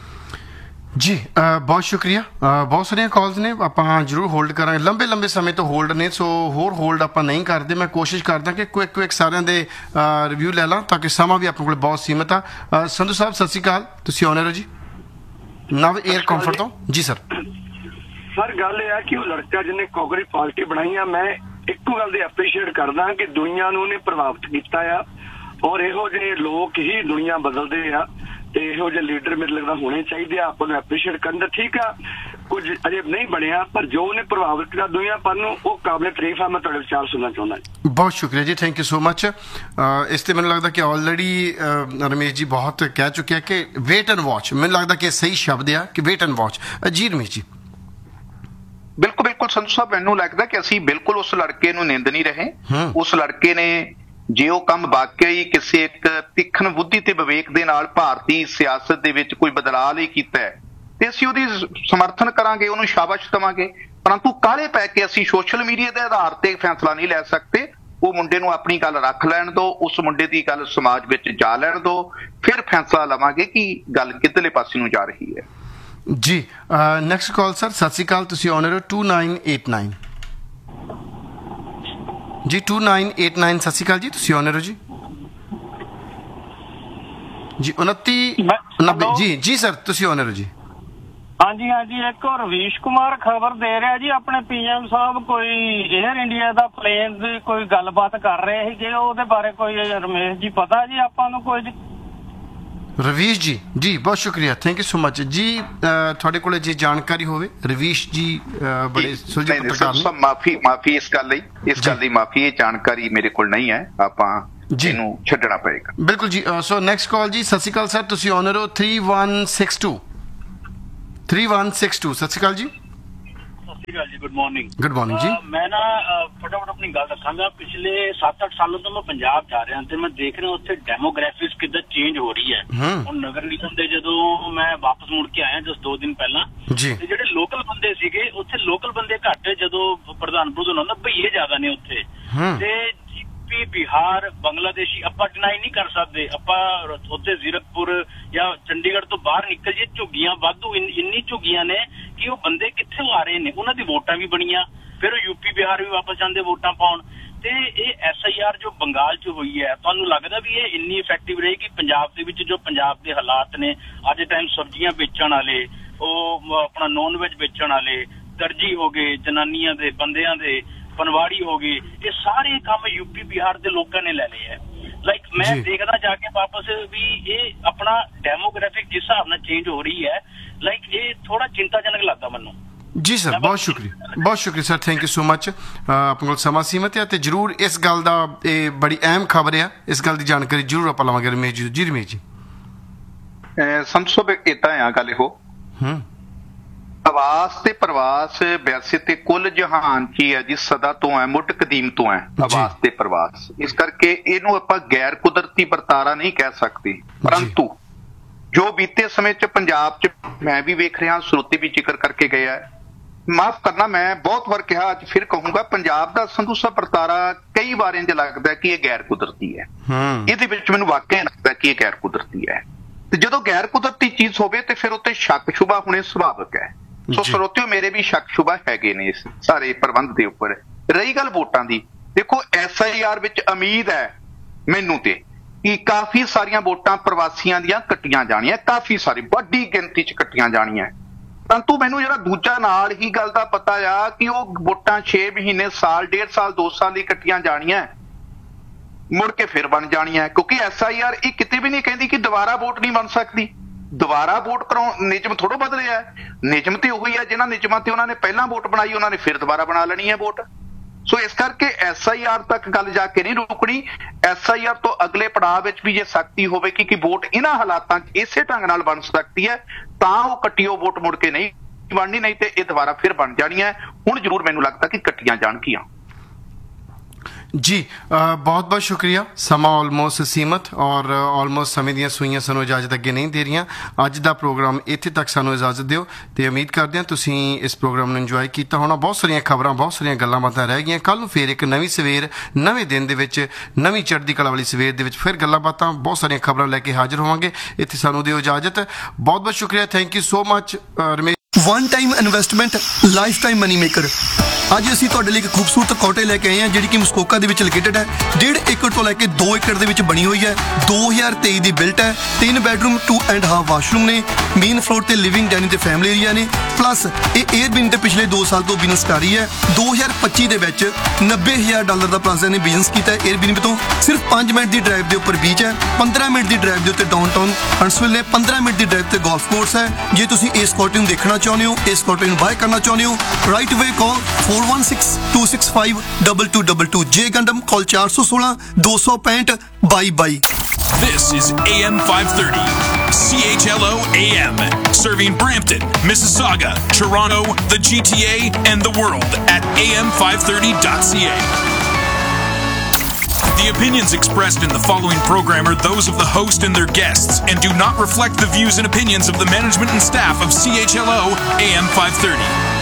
ਜੀ ਬਹੁਤ ਸ਼ੁਕਰੀਆ। ਬਹੁਤ ਸਾਰੀਆਂ ਕਾਲਸ ਨੇ, ਆਪਾਂ ਜ਼ਰੂਰ ਹੋਲਡ ਕਰਾਂਗੇ। ਲੰਬੇ ਲੰਬੇ ਸਮੇਂ ਤੋਂ ਹੋਲਡ ਨੇ, ਸੋ ਹੋਰ ਹੋਲਡ ਆਪਾਂ ਨਹੀਂ ਕਰਦੇ। ਮੈਂ ਕੋਸ਼ਿਸ਼ ਕਰਦਾ ਕਿ ਕੁਇਕ ਕੁਇਕ ਸਾਰਿਆਂ ਦੇ ਰਿਵਿਊ ਲੈ ਲਾਂ ਤਾਂ ਕਿ ਸਮਾਂ ਵੀ ਆਪਣੇ ਕੋਲ ਬਹੁਤ ਸੀਮਤ ਆ। ਸੰਧੂ ਸਾਹਿਬ ਸਤਿ ਸ਼੍ਰੀ ਅਕਾਲ, ਤੁਸੀਂ ਆਨਰ ਹੋ ਜੀ ਨਵ 에ਅਰ ਕੰਫਰਟ ਤੋਂ। ਜੀ ਸਰ। ਸਰ ਗੱਲ ਇਹ ਆ ਕਿ ਉਹ ਲੜਕਾ ਜਿਹਨੇ ਕਾਂਗਰਸ ਪਾਰਟੀ ਬਣਾਈ ਆ, ਮੈਂ ਇੱਕੋ ਗੱਲ ਦੀ ਐਪਰੀਸ਼ੀਏਟ ਕਰਦਾ ਕਿ ਦੁਨੀਆ ਨੂੰ ਉਹਨੇ ਪ੍ਰਭਾਵਿਤ ਕੀਤਾ ਆ, ਔਰ ਇਹੋ ਜਿਹੇ ਲੋਕ ਹੀ ਦੁਨੀਆ ਬਦਲਦੇ ਆ ਤੇ ਇਹੋ ਜਿਹੇ ਲੀਡਰ ਮੇਰੇ ਲੱਗਦਾ ਹੋਣੇ ਚਾਹੀਦੇ ਆ। ਆਪਾਂ ਨੂੰ ਐਪਰੀਸ਼ੀਏਟ ਕਰਨ। ਠੀਕ ਆ ਕੁਝ ਅਜੇ ਨਹੀਂ ਬਣਿਆ, ਪਰ ਜੋ ਉਹਨੇ ਪ੍ਰਭਾਵਿਤ ਕੀਤਾ ਦੁਨੀਆ ਪਰ ਨੂੰ ਉਹ ਕਾਬਲੇ ਤਾਰੀਫ ਆ। ਮੈਂ ਤੁਹਾਡੇ ਵਿਚਾਰ ਸੁਣਨਾ ਚਾਹੁੰਦਾ। ਬਹੁਤ ਸ਼ੁਕਰੀਆ ਜੀ, ਥੈਂਕ ਯੂ ਸੋ ਮਚ। ਇਸ ਤੇ ਮੈਨੂੰ ਲੱਗਦਾ ਕਿ ਆਲਰੇਡੀ ਰਮੇਸ਼ ਜੀ ਬਹੁਤ ਕਹਿ ਚੁੱਕਿਆ ਕਿ ਵੇਟ ਐਂਡ ਵਾਚ। ਮੈਨੂੰ ਲੱਗਦਾ ਕਿ ਸਹੀ ਸ਼ਬਦ ਆ ਕਿ ਵੇਟ ਐਂਡ ਵਾਚ। ਜੀ ਰਮੇਸ਼ ਜੀ। ਬਿਲਕੁਲ ਬਿਲਕੁਲ ਸੰਧੂ ਸਾਹਿਬ, ਮੈਨੂੰ ਲੱਗਦਾ ਕਿ ਅਸੀਂ ਬਿਲਕੁਲ ਉਸ ਲੜਕੇ ਨੂੰ ਨਿੰਦ ਨਹੀਂ ਰਹੇ। ਉਸ ਲੜਕੇ ਨੇ ਜੇ ਉਹ ਕੰਮ ਵਾਕਈ ਕਿਸੇ ਇੱਕ ਤਿੱਖਣ ਬੁੱਧੀ ਤੇ ਵਿਵੇਕ ਦੇ ਨਾਲ ਭਾਰਤੀ ਸਿਆਸਤ ਦੇ ਵਿੱਚ ਕੋਈ ਬਦਲਾਅ ਲਈ ਕੀਤਾ ਹੈ ਤੇ ਅਸੀਂ ਉਹਦੀ ਸਮਰਥਨ ਕਰਾਂਗੇ, ਉਹਨੂੰ ਸ਼ਾਬਾਸ਼ ਦੇਵਾਂਗੇ। ਪਰੰਤੂ ਕਾਹਲੇ ਪੈ ਕੇ ਅਸੀਂ ਸੋਸ਼ਲ ਮੀਡੀਆ ਦੇ ਆਧਾਰ ਤੇ ਫੈਸਲਾ ਨਹੀਂ ਲੈ ਸਕਦੇ। ਉਹ ਮੁੰਡੇ ਨੂੰ ਆਪਣੀ ਗੱਲ ਰੱਖ ਲੈਣ ਦਿਓ, ਉਸ ਮੁੰਡੇ ਦੀ ਗੱਲ ਸਮਾਜ ਵਿੱਚ ਜਾ ਲੈਣ ਦਿਓ, ਫਿਰ ਫੈਸਲਾ ਲਵਾਂਗੇ ਕਿ ਗੱਲ ਕਿੱਧਰਲੇ ਪਾਸੇ ਨੂੰ ਜਾ ਰਹੀ ਹੈ। ਜੀ ਨੈਕਸਟ ਕਾਲ ਸਰ। ਸਤਿ ਸ਼੍ਰੀ ਅਕਾਲ, ਤੁਸੀਂ ਆਨਰ ਹੋ ਟੂ ਨਾਈਨ ਏਟ ਨਾਈਨ ਜੀ। ਟੂ ਨਾਈਨ ਏਟ ਨਾਈਨ ਸਤਿ ਸ਼੍ਰੀ ਅਕਾਲ ਜੀ, ਤੁਸੀਂ ਆਨਰ ਹੋ ਜੀ ਜੀ ਉਨੱਤੀ ਨੱਬੇ। ਜੀ ਜੀ ਸਰ, ਤੁਸੀਂ ਆਨਰ ਹੋ ਜੀ। ਹਾਂਜੀ ਹਾਂਜੀ, ਇੱਕ ਰਵੀਸ਼ ਕੁਮਾਰ ਖਬਰ ਦੇ ਰਿਹਾ ਜੀ ਆਪਣੇ ਪੀ ਐਮ ਸਾਹਿਬ ਕੋਈ ਏਅਰ ਇੰਡੀਆ ਦਾ ਪਲੇਨ ਦੀ ਕੋਈ ਗੱਲਬਾਤ ਕਰ ਰਹੇ ਸੀ, ਜੇ ਉਹਦੇ ਬਾਰੇ ਕੋਈ ਰਮੇਸ਼ ਜੀ ਪਤਾ ਜੀ ਆਪਾਂ ਨੂੰ ਕੋਈ? ਰਵੀਸ਼ ਜੀ, ਜੀ ਬਹੁਤ ਸ਼ੁਕਰੀਆ, ਥੈਂਕ ਯੂ ਸੋ ਮਚ ਜੀ। ਤੁਹਾਡੇ ਕੋਲ ਜੇ ਜਾਣਕਾਰੀ ਹੋਵੇ ਰਵੀਸ਼ ਜੀ ਬੜੇ ਸੁਲਝੇ ਪੱਤਰਕਾਰ ਨੇ। ਮਾਫੀ ਮਾਫੀ ਇਸ ਗੱਲ ਲਈ, ਇਸ ਗੱਲ ਦੀ ਮਾਫੀ। ਇਹ ਜਾਣਕਾਰੀ ਮੇਰੇ ਕੋਲ ਨਹੀਂ ਹੈ। ਆਪਾਂ ਜੀ। ਇਹਨੂੰ ਛੱਡਣਾ ਪਏਗਾ। ਬਿਲਕੁਲ ਜੀ। ਸੋ ਨੈਕਸਟ ਕਾਲ ਜੀ। ਸਤਿ ਸ਼੍ਰੀ ਅਕਾਲ ਸਰ, ਤੁਸੀਂ ਓਨਰ ਹੋ three one six two three one six to. ਸਤਿ ਸ਼੍ਰੀ ਅਕਾਲ ਜੀ। ਸਤਿ ਸ਼੍ਰੀ ਅਕਾਲ ਜੀ, ਗੁੱਡ ਮਾਰਨਿੰਗ। ਗੁੱਡ ਮਾਰਨਿੰਗ ਜੀ। ਮੈਂ ਨਾ ਫਟਾਫਟ ਆਪਣੀ ਗੱਲ ਰੱਖਾਂਗਾ। ਪਿਛਲੇ ਸੱਤ ਅੱਠ ਸਾਲਾਂ ਤੋਂ ਮੈਂ ਪੰਜਾਬ ਜਾ ਰਿਹਾ ਤੇ ਮੈਂ ਦੇਖ ਰਿਹਾ ਉੱਥੇ ਡੈਮੋਗ੍ਰਾਫਿਕਸ ਕਿੱਦਾਂ ਚੇਂਜ ਹੋ ਰਹੀ ਹੈ। ਹੁਣ ਨਗਰ ਨਿਗਮ ਦੇ ਜਦੋਂ ਮੈਂ ਵਾਪਸ ਮੁੜ ਕੇ ਆਇਆ ਜਸ ਦੋ ਦਿਨ ਪਹਿਲਾਂ, ਤੇ ਜਿਹੜੇ ਲੋਕਲ ਬੰਦੇ ਸੀਗੇ ਉੱਥੇ ਲੋਕਲ ਬੰਦੇ ਘੱਟ, ਜਦੋਂ ਪ੍ਰਧਾਨ ਪ੍ਰਧਾਨ ਹੁੰਦਾ ਭਈਏ ਜ਼ਿਆਦਾ ਨੇ ਉੱਥੇ। ਤੇ ਯੂਪੀ, ਬਿਹਾਰ, ਬੰਗਲਾਦੇਸ਼ੀ ਆਪਾਂ ਡਿਨਾਈ ਨਹੀਂ ਕਰ ਸਕਦੇ। ਆਪਾਂ ਉੱਥੇ ਜ਼ੀਰਕਪੁਰ ਜਾਂ ਚੰਡੀਗੜ੍ਹ ਤੋਂ ਬਾਹਰ ਨਿਕਲ ਜੇ, ਝੁੱਗੀਆਂ ਵਾਧੂ, ਇੰਨੀ ਝੁੱਗੀਆਂ ਨੇ ਕਿ ਉਹ ਬੰਦੇ ਕਿੱਥੋਂ ਆ ਰਹੇ ਨੇ। ਉਹਨਾਂ ਦੀ ਵੋਟਾਂ ਵੀ ਬਣੀਆਂ, ਫਿਰ ਉਹ ਯੂਪੀ ਬਿਹਾਰ ਵੀ ਵਾਪਸ ਜਾਂਦੇ ਵੋਟਾਂ ਪਾਉਣ। ਤੇ ਇਹ ਐਸ ਆਈ ਆਰ ਜੋ ਬੰਗਾਲ 'ਚ ਹੋਈ ਹੈ, ਤੁਹਾਨੂੰ ਲੱਗਦਾ ਵੀ ਇਹ ਇੰਨੀ ਇਫੈਕਟਿਵ ਰਹੇਗੀ ਪੰਜਾਬ ਦੇ ਵਿੱਚ? ਜੋ ਪੰਜਾਬ ਦੇ ਹਾਲਾਤ ਨੇ ਅੱਜ ਟਾਈਮ, ਸਬਜ਼ੀਆਂ ਵੇਚਣ ਵਾਲੇ, ਉਹ ਆਪਣਾ ਨੌਨ ਵੈਜ ਵੇਚਣ ਵਾਲੇ, ਦਰਜੀ ਹੋ ਗਏ, ਜਨਾਨੀਆਂ ਦੇ, ਬੰਦਿਆਂ ਦੇ, ਪਨਵਾੜੀ ਹੋ ਗਏ, ਇਹ ਸਾਰੇ ਕੰਮ ਯੂਪੀ ਬਿਹਾਰ ਦੇ ਲੋਕਾਂ ਨੇ ਲੈ ਲਏ ਹੈ। ਲਾਈਕ ਮੈਂ ਦੇਖਦਾ ਜਾ ਕੇ ਵਾਪਸ ਵੀ ਇਹ ਆਪਣਾ ਡੈਮੋਗ੍ਰਾਫਿਕ ਜਿਸ ਹਿਸਾਬ ਨਾਲ ਚੇਂਜ ਹੋ ਰਹੀ ਹੈ, ਲਾਈਕ ਇਹ ਥੋੜਾ ਚਿੰਤਾਜਨਕ ਲੱਗਦਾ ਮੈਨੂੰ। ਜੀ ਸਰ, ਬਹੁਤ ਸ਼ੁਕਰੀਆ, ਬਹੁਤ ਸ਼ੁਕਰੀਆ sir, thank you so much. ਆਪਣੇ ਕੋਲ ਸਮਾਂ ਸੀਮਤ ਹੈ ਤੇ ਜ਼ਰੂਰ ਇਸ ਗੱਲ ਦਾ, ਇਹ ਬੜੀ ਅਹਿਮ ਖਬਰ ਆ, ਇਸ ਗੱਲ ਦੀ ਜਾਣਕਾਰੀ ਜ਼ਰੂਰ ਆਪਾਂ ਲਵਾਂਗੇ ਰਮੇਸ਼ ਜੀ। ਜੀ ਰਮੇਸ਼ ਜੀ। ਸੰਤ ਸਾਹਿਬ ਏਦਾਂ ਆ ਗੱਲ ਇਹੋ, ਹੂੰ ਆਵਾਸ ਤੇ ਪ੍ਰਵਾਸ ਵੈਸੇ ਤੇ ਕੁੱਲ ਜਹਾਨ ਚ ਹੀ ਹੈ ਜੀ, ਸਦਾ ਤੋਂ ਹੈ, ਮੁੱਢ ਕਦੀਮ ਤੋਂ ਹੈ ਆਵਾਸ ਤੇ ਪ੍ਰਵਾਸ। ਇਸ ਕਰਕੇ ਇਹਨੂੰ ਆਪਾਂ ਗੈਰ ਕੁਦਰਤੀ ਵਰਤਾਰਾ ਨਹੀਂ ਕਹਿ ਸਕਦੇ। ਪਰੰਤੂ ਜੋ ਬੀਤੇ ਸਮੇਂ ਚ ਪੰਜਾਬ ਚ ਮੈਂ ਵੀ ਵੇਖ ਰਿਹਾ, ਸਰੋਤੇ ਵੀ ਜ਼ਿਕਰ ਕਰਕੇ ਗਏ ਆ, ਮਾਫ ਕਰਨਾ ਮੈਂ ਬਹੁਤ ਵਾਰ ਕਿਹਾ, ਅੱਜ ਫਿਰ ਕਹੂੰਗਾ, ਪੰਜਾਬ ਦਾ ਸੰਧੂ ਸਾਹਿਬ ਵਰਤਾਰਾ ਕਈ ਵਾਰ ਇੰਝ ਲੱਗਦਾ ਕਿ ਇਹ ਗੈਰ ਕੁਦਰਤੀ ਹੈ। ਇਹਦੇ ਵਿੱਚ ਮੈਨੂੰ ਵਾਕਿਆ ਲੱਗਦਾ ਕਿ ਇਹ ਗੈਰ ਕੁਦਰਤੀ ਹੈ। ਤੇ ਜਦੋਂ ਗੈਰ ਕੁਦਰਤੀ ਚੀਜ਼ ਹੋਵੇ ਤੇ ਫਿਰ ਉੱਤੇ ਸ਼ੱਕ ਸ਼ੁਬਾ ਹੋਣੇ ਸੁਭਾਵਿਕ ਹੈ। ਸੋ ਸਰੋਤਿਓ, ਮੇਰੇ ਵੀ ਸ਼ੱਕ ਸ਼ੁਬਾ ਹੈਗੇ ਨੇ ਇਸ ਸਾਰੇ ਪ੍ਰਬੰਧ ਦੇ ਉੱਪਰ। ਰਹੀ ਗੱਲ ਵੋਟਾਂ ਦੀ, ਦੇਖੋ ਐਸ ਆਈ ਆਰ ਵਿੱਚ ਉਮੀਦ ਹੈ ਮੈਨੂੰ ਤੇ ਕਿ ਕਾਫੀ ਸਾਰੀਆਂ ਵੋਟਾਂ ਪ੍ਰਵਾਸੀਆਂ ਦੀਆਂ ਕੱਟੀਆਂ ਜਾਣੀਆਂ, ਕਾਫੀ ਸਾਰੀ ਵੱਡੀ ਗਿਣਤੀ 'ਚ ਕੱਟੀਆਂ ਜਾਣੀਆਂ। ਪਰੰਤੂ ਮੈਨੂੰ ਜਿਹੜਾ ਦੂਜਾ ਨਾਲ ਹੀ ਗੱਲ ਦਾ ਪਤਾ ਆ ਕਿ ਉਹ ਵੋਟਾਂ ਛੇ ਮਹੀਨੇ, ਸਾਲ, ਡੇਢ ਸਾਲ, ਦੋ ਸਾਲ ਲਈ ਕੱਟੀਆਂ ਜਾਣੀਆਂ, ਮੁੜ ਕੇ ਫਿਰ ਬਣ ਜਾਣੀਆਂ। ਕਿਉਂਕਿ ਐਸ ਆਈ ਆਰ ਇਹ ਕਿਤੇ ਵੀ ਨਹੀਂ ਕਹਿੰਦੀ ਕਿ ਦੁਬਾਰਾ ਵੋਟ ਨਹੀਂ ਬਣ ਸਕਦੀ। ਦੁਬਾਰਾ ਵੋਟ ਕਰਾਉਣ ਨਿਯਮ ਥੋੜ੍ਹਾ ਬਦਲਿਆ, ਨਿਯਮ ਤੇ ਉਹੀ ਹੈ ਜਿਹਨਾਂ ਨਿਯਮਾਂ ਤੇ ਉਹਨਾਂ ਨੇ ਪਹਿਲਾਂ ਵੋਟ ਬਣਾਈ, ਉਹਨਾਂ ਨੇ ਫਿਰ ਦੁਬਾਰਾ ਬਣਾ ਲੈਣੀ ਹੈ ਵੋਟ। ਸੋ ਇਸ ਕਰਕੇ ਐਸ ਆਈ ਆਰ ਤੱਕ ਗੱਲ ਜਾ ਕੇ ਨਹੀਂ ਰੁਕਣੀ। ਐਸ ਆਈ ਆਰ ਤੋਂ ਅਗਲੇ ਪੜਾਅ ਵਿੱਚ ਵੀ ਜੇ ਸਖਤੀ ਹੋਵੇਗੀ ਕਿ ਵੋਟ ਇਹਨਾਂ ਹਾਲਾਤਾਂ 'ਚ ਇਸੇ ਢੰਗ ਨਾਲ ਬਣ ਸਕਦੀ ਹੈ, ਤਾਂ ਉਹ ਕੱਟੀਓ ਵੋਟ ਮੁੜ ਕੇ ਨਹੀਂ ਬਣਨੀ, ਨਹੀਂ ਤੇ ਇਹ ਦੁਬਾਰਾ ਫਿਰ ਬਣ ਜਾਣੀ ਹੈ। ਹੁਣ ਜ਼ਰੂਰ ਮੈਨੂੰ ਲੱਗਦਾ ਕਿ ਕੱਟੀਆਂ ਜਾਣਗੀਆਂ। ਜੀ ਬਹੁਤ ਬਹੁਤ ਸ਼ੁਕਰੀਆ। ਸਮਾਂ ਆਲਮੋਸਟ ਸੀਮਤ ਔਰ ਆਲਮੋਸਟ ਸਮੇਂ ਦੀਆਂ ਸੂਈਆਂ ਸਾਨੂੰ ਇਜਾਜ਼ਤ ਅੱਗੇ ਨਹੀਂ ਦੇ ਰਹੀਆਂ। ਅੱਜ ਦਾ ਪ੍ਰੋਗਰਾਮ ਇੱਥੇ ਤੱਕ ਸਾਨੂੰ ਇਜਾਜ਼ਤ ਦਿਓ ਤੇ ਉਮੀਦ ਕਰਦੇ ਹਾਂ ਤੁਸੀਂ ਇਸ ਪ੍ਰੋਗਰਾਮ ਨੂੰ ਇੰਜੋਏ ਕੀਤਾ ਹੋਣਾ। ਬਹੁਤ ਸਾਰੀਆਂ ਖਬਰਾਂ, ਬਹੁਤ ਸਾਰੀਆਂ ਗੱਲਾਂ ਬਾਤਾਂ ਰਹਿ ਗਈਆਂ। ਕੱਲ੍ਹ ਨੂੰ ਫਿਰ ਇੱਕ ਨਵੀਂ ਸਵੇਰ, ਨਵੇਂ ਦਿਨ ਦੇ ਵਿੱਚ, ਨਵੀਂ ਚੜ੍ਹਦੀ ਕਲਾ ਵਾਲੀ ਸਵੇਰ ਦੇ ਵਿੱਚ ਫਿਰ ਗੱਲਾਂ ਬਾਤਾਂ, ਬਹੁਤ ਸਾਰੀਆਂ ਖਬਰਾਂ ਲੈ ਕੇ ਹਾਜ਼ਰ ਹੋਵਾਂਗੇ। ਇੱਥੇ ਸਾਨੂੰ ਦਿਓ ਇਜਾਜ਼ਤ। ਬਹੁਤ ਬਹੁਤ ਸ਼ੁਕਰੀਆ, thank you so much Ramesh. One time investment, life time money maker. ਅੱਜ ਅਸੀਂ ਤੁਹਾਡੇ ਲਈ ਇੱਕ ਖੂਬਸੂਰਤ ਕੋਟੇਜ ਲੈ ਕੇ ਆਏ ਹਾਂ ਜਿਹੜੀ ਕਿ ਮਸਕੋਕਾ ਦੇ ਵਿੱਚ ਲੋਕੇਟਡ ਹੈ। ਡੇਢ ਏਕੜ ਤੋਂ ਲੈ ਕੇ ਦੋ ਏਕੜ ਦੇ ਵਿੱਚ ਬਣੀ ਹੋਈ ਹੈ। ਦੋ ਹਜ਼ਾਰ ਤੇਈ ਦੀ ਬਿਲਟ ਹੈ। ਤਿੰਨ bedroom, to and half washroom ਨੇ। ਮੇਨ ਫਲੋਰ ਤੇ ਲਿਵਿੰਗ, ਡਾਈਨਿੰਗ ਤੇ ਫੈਮਿਲੀ ਏਰੀਆ ਨੇ। ਪਲੱਸ ਇਹ 에ਅਰਬੀਐਨ ਤੇ ਪਿਛਲੇ ਦੋ ਸਾਲ ਤੋਂ ਬਿਜ਼ਨਸ ਕਰ ਰਹੀ ਹੈ। ਦੋ ਹਜ਼ਾਰ ਪੱਚੀ ਦੇ ਵਿੱਚ ਨੱਬੇ ਹਜ਼ਾਰ ਡਾਲਰ ਦਾ ਪਲਾਜ਼ਾ ਨੇ ਬਿਜ਼ਨਸ ਕੀਤਾ ਹੈ 에ਅਰਬੀਐਨ ਤੋਂ। ਸਿਰਫ ਪੰਜ ਮਿੰਟ ਦੀ ਡਰਾਈਵ ਦੇ ਉੱਪਰ ਬੀਚ ਹੈ, ਪੰਦਰਾਂ ਮਿੰਟ ਦੀ ਡਰਾਈਵ ਦੇ ਉੱਤੇ ਡਾਊਨਟਾਊਨ ਹੰਟਸਵਿਲ ਨੇ, ਪੰਦਰਾਂ ਮਿੰਟ ਦੀ ਡਰਾਈਵ ਤੇ ਗੋਲਫ ਕੋਰਸ ਹੈ। ਜੇ ਤੁਸੀਂ ਇਸ ਕੋਟੇਜ ਨੂੰ ਦੇਖਣਾ ਚਾਹੁੰਦੇ ਹੋ, ਇਸ ਕੋਟੇਜ ਨੂੰ ਬਾਏ ਕਰਨਾ ਚਾਹੁੰਦੇ ਹੋ, ਰਾਈਟ ਵੇ ਕਾਲ four one six two six five two two two two। ਜੇ ਗੰਡਮ ਕਾਲ four one six two six five by by. This is A M five thirty, C H L O A M, serving Brampton, Mississauga, Toronto, the G T A, and the world at A M five thirty dot C A. The opinions expressed in the following program are those of the host and their guests and do not reflect the views and opinions of the management and staff of C H L O A M five thirty.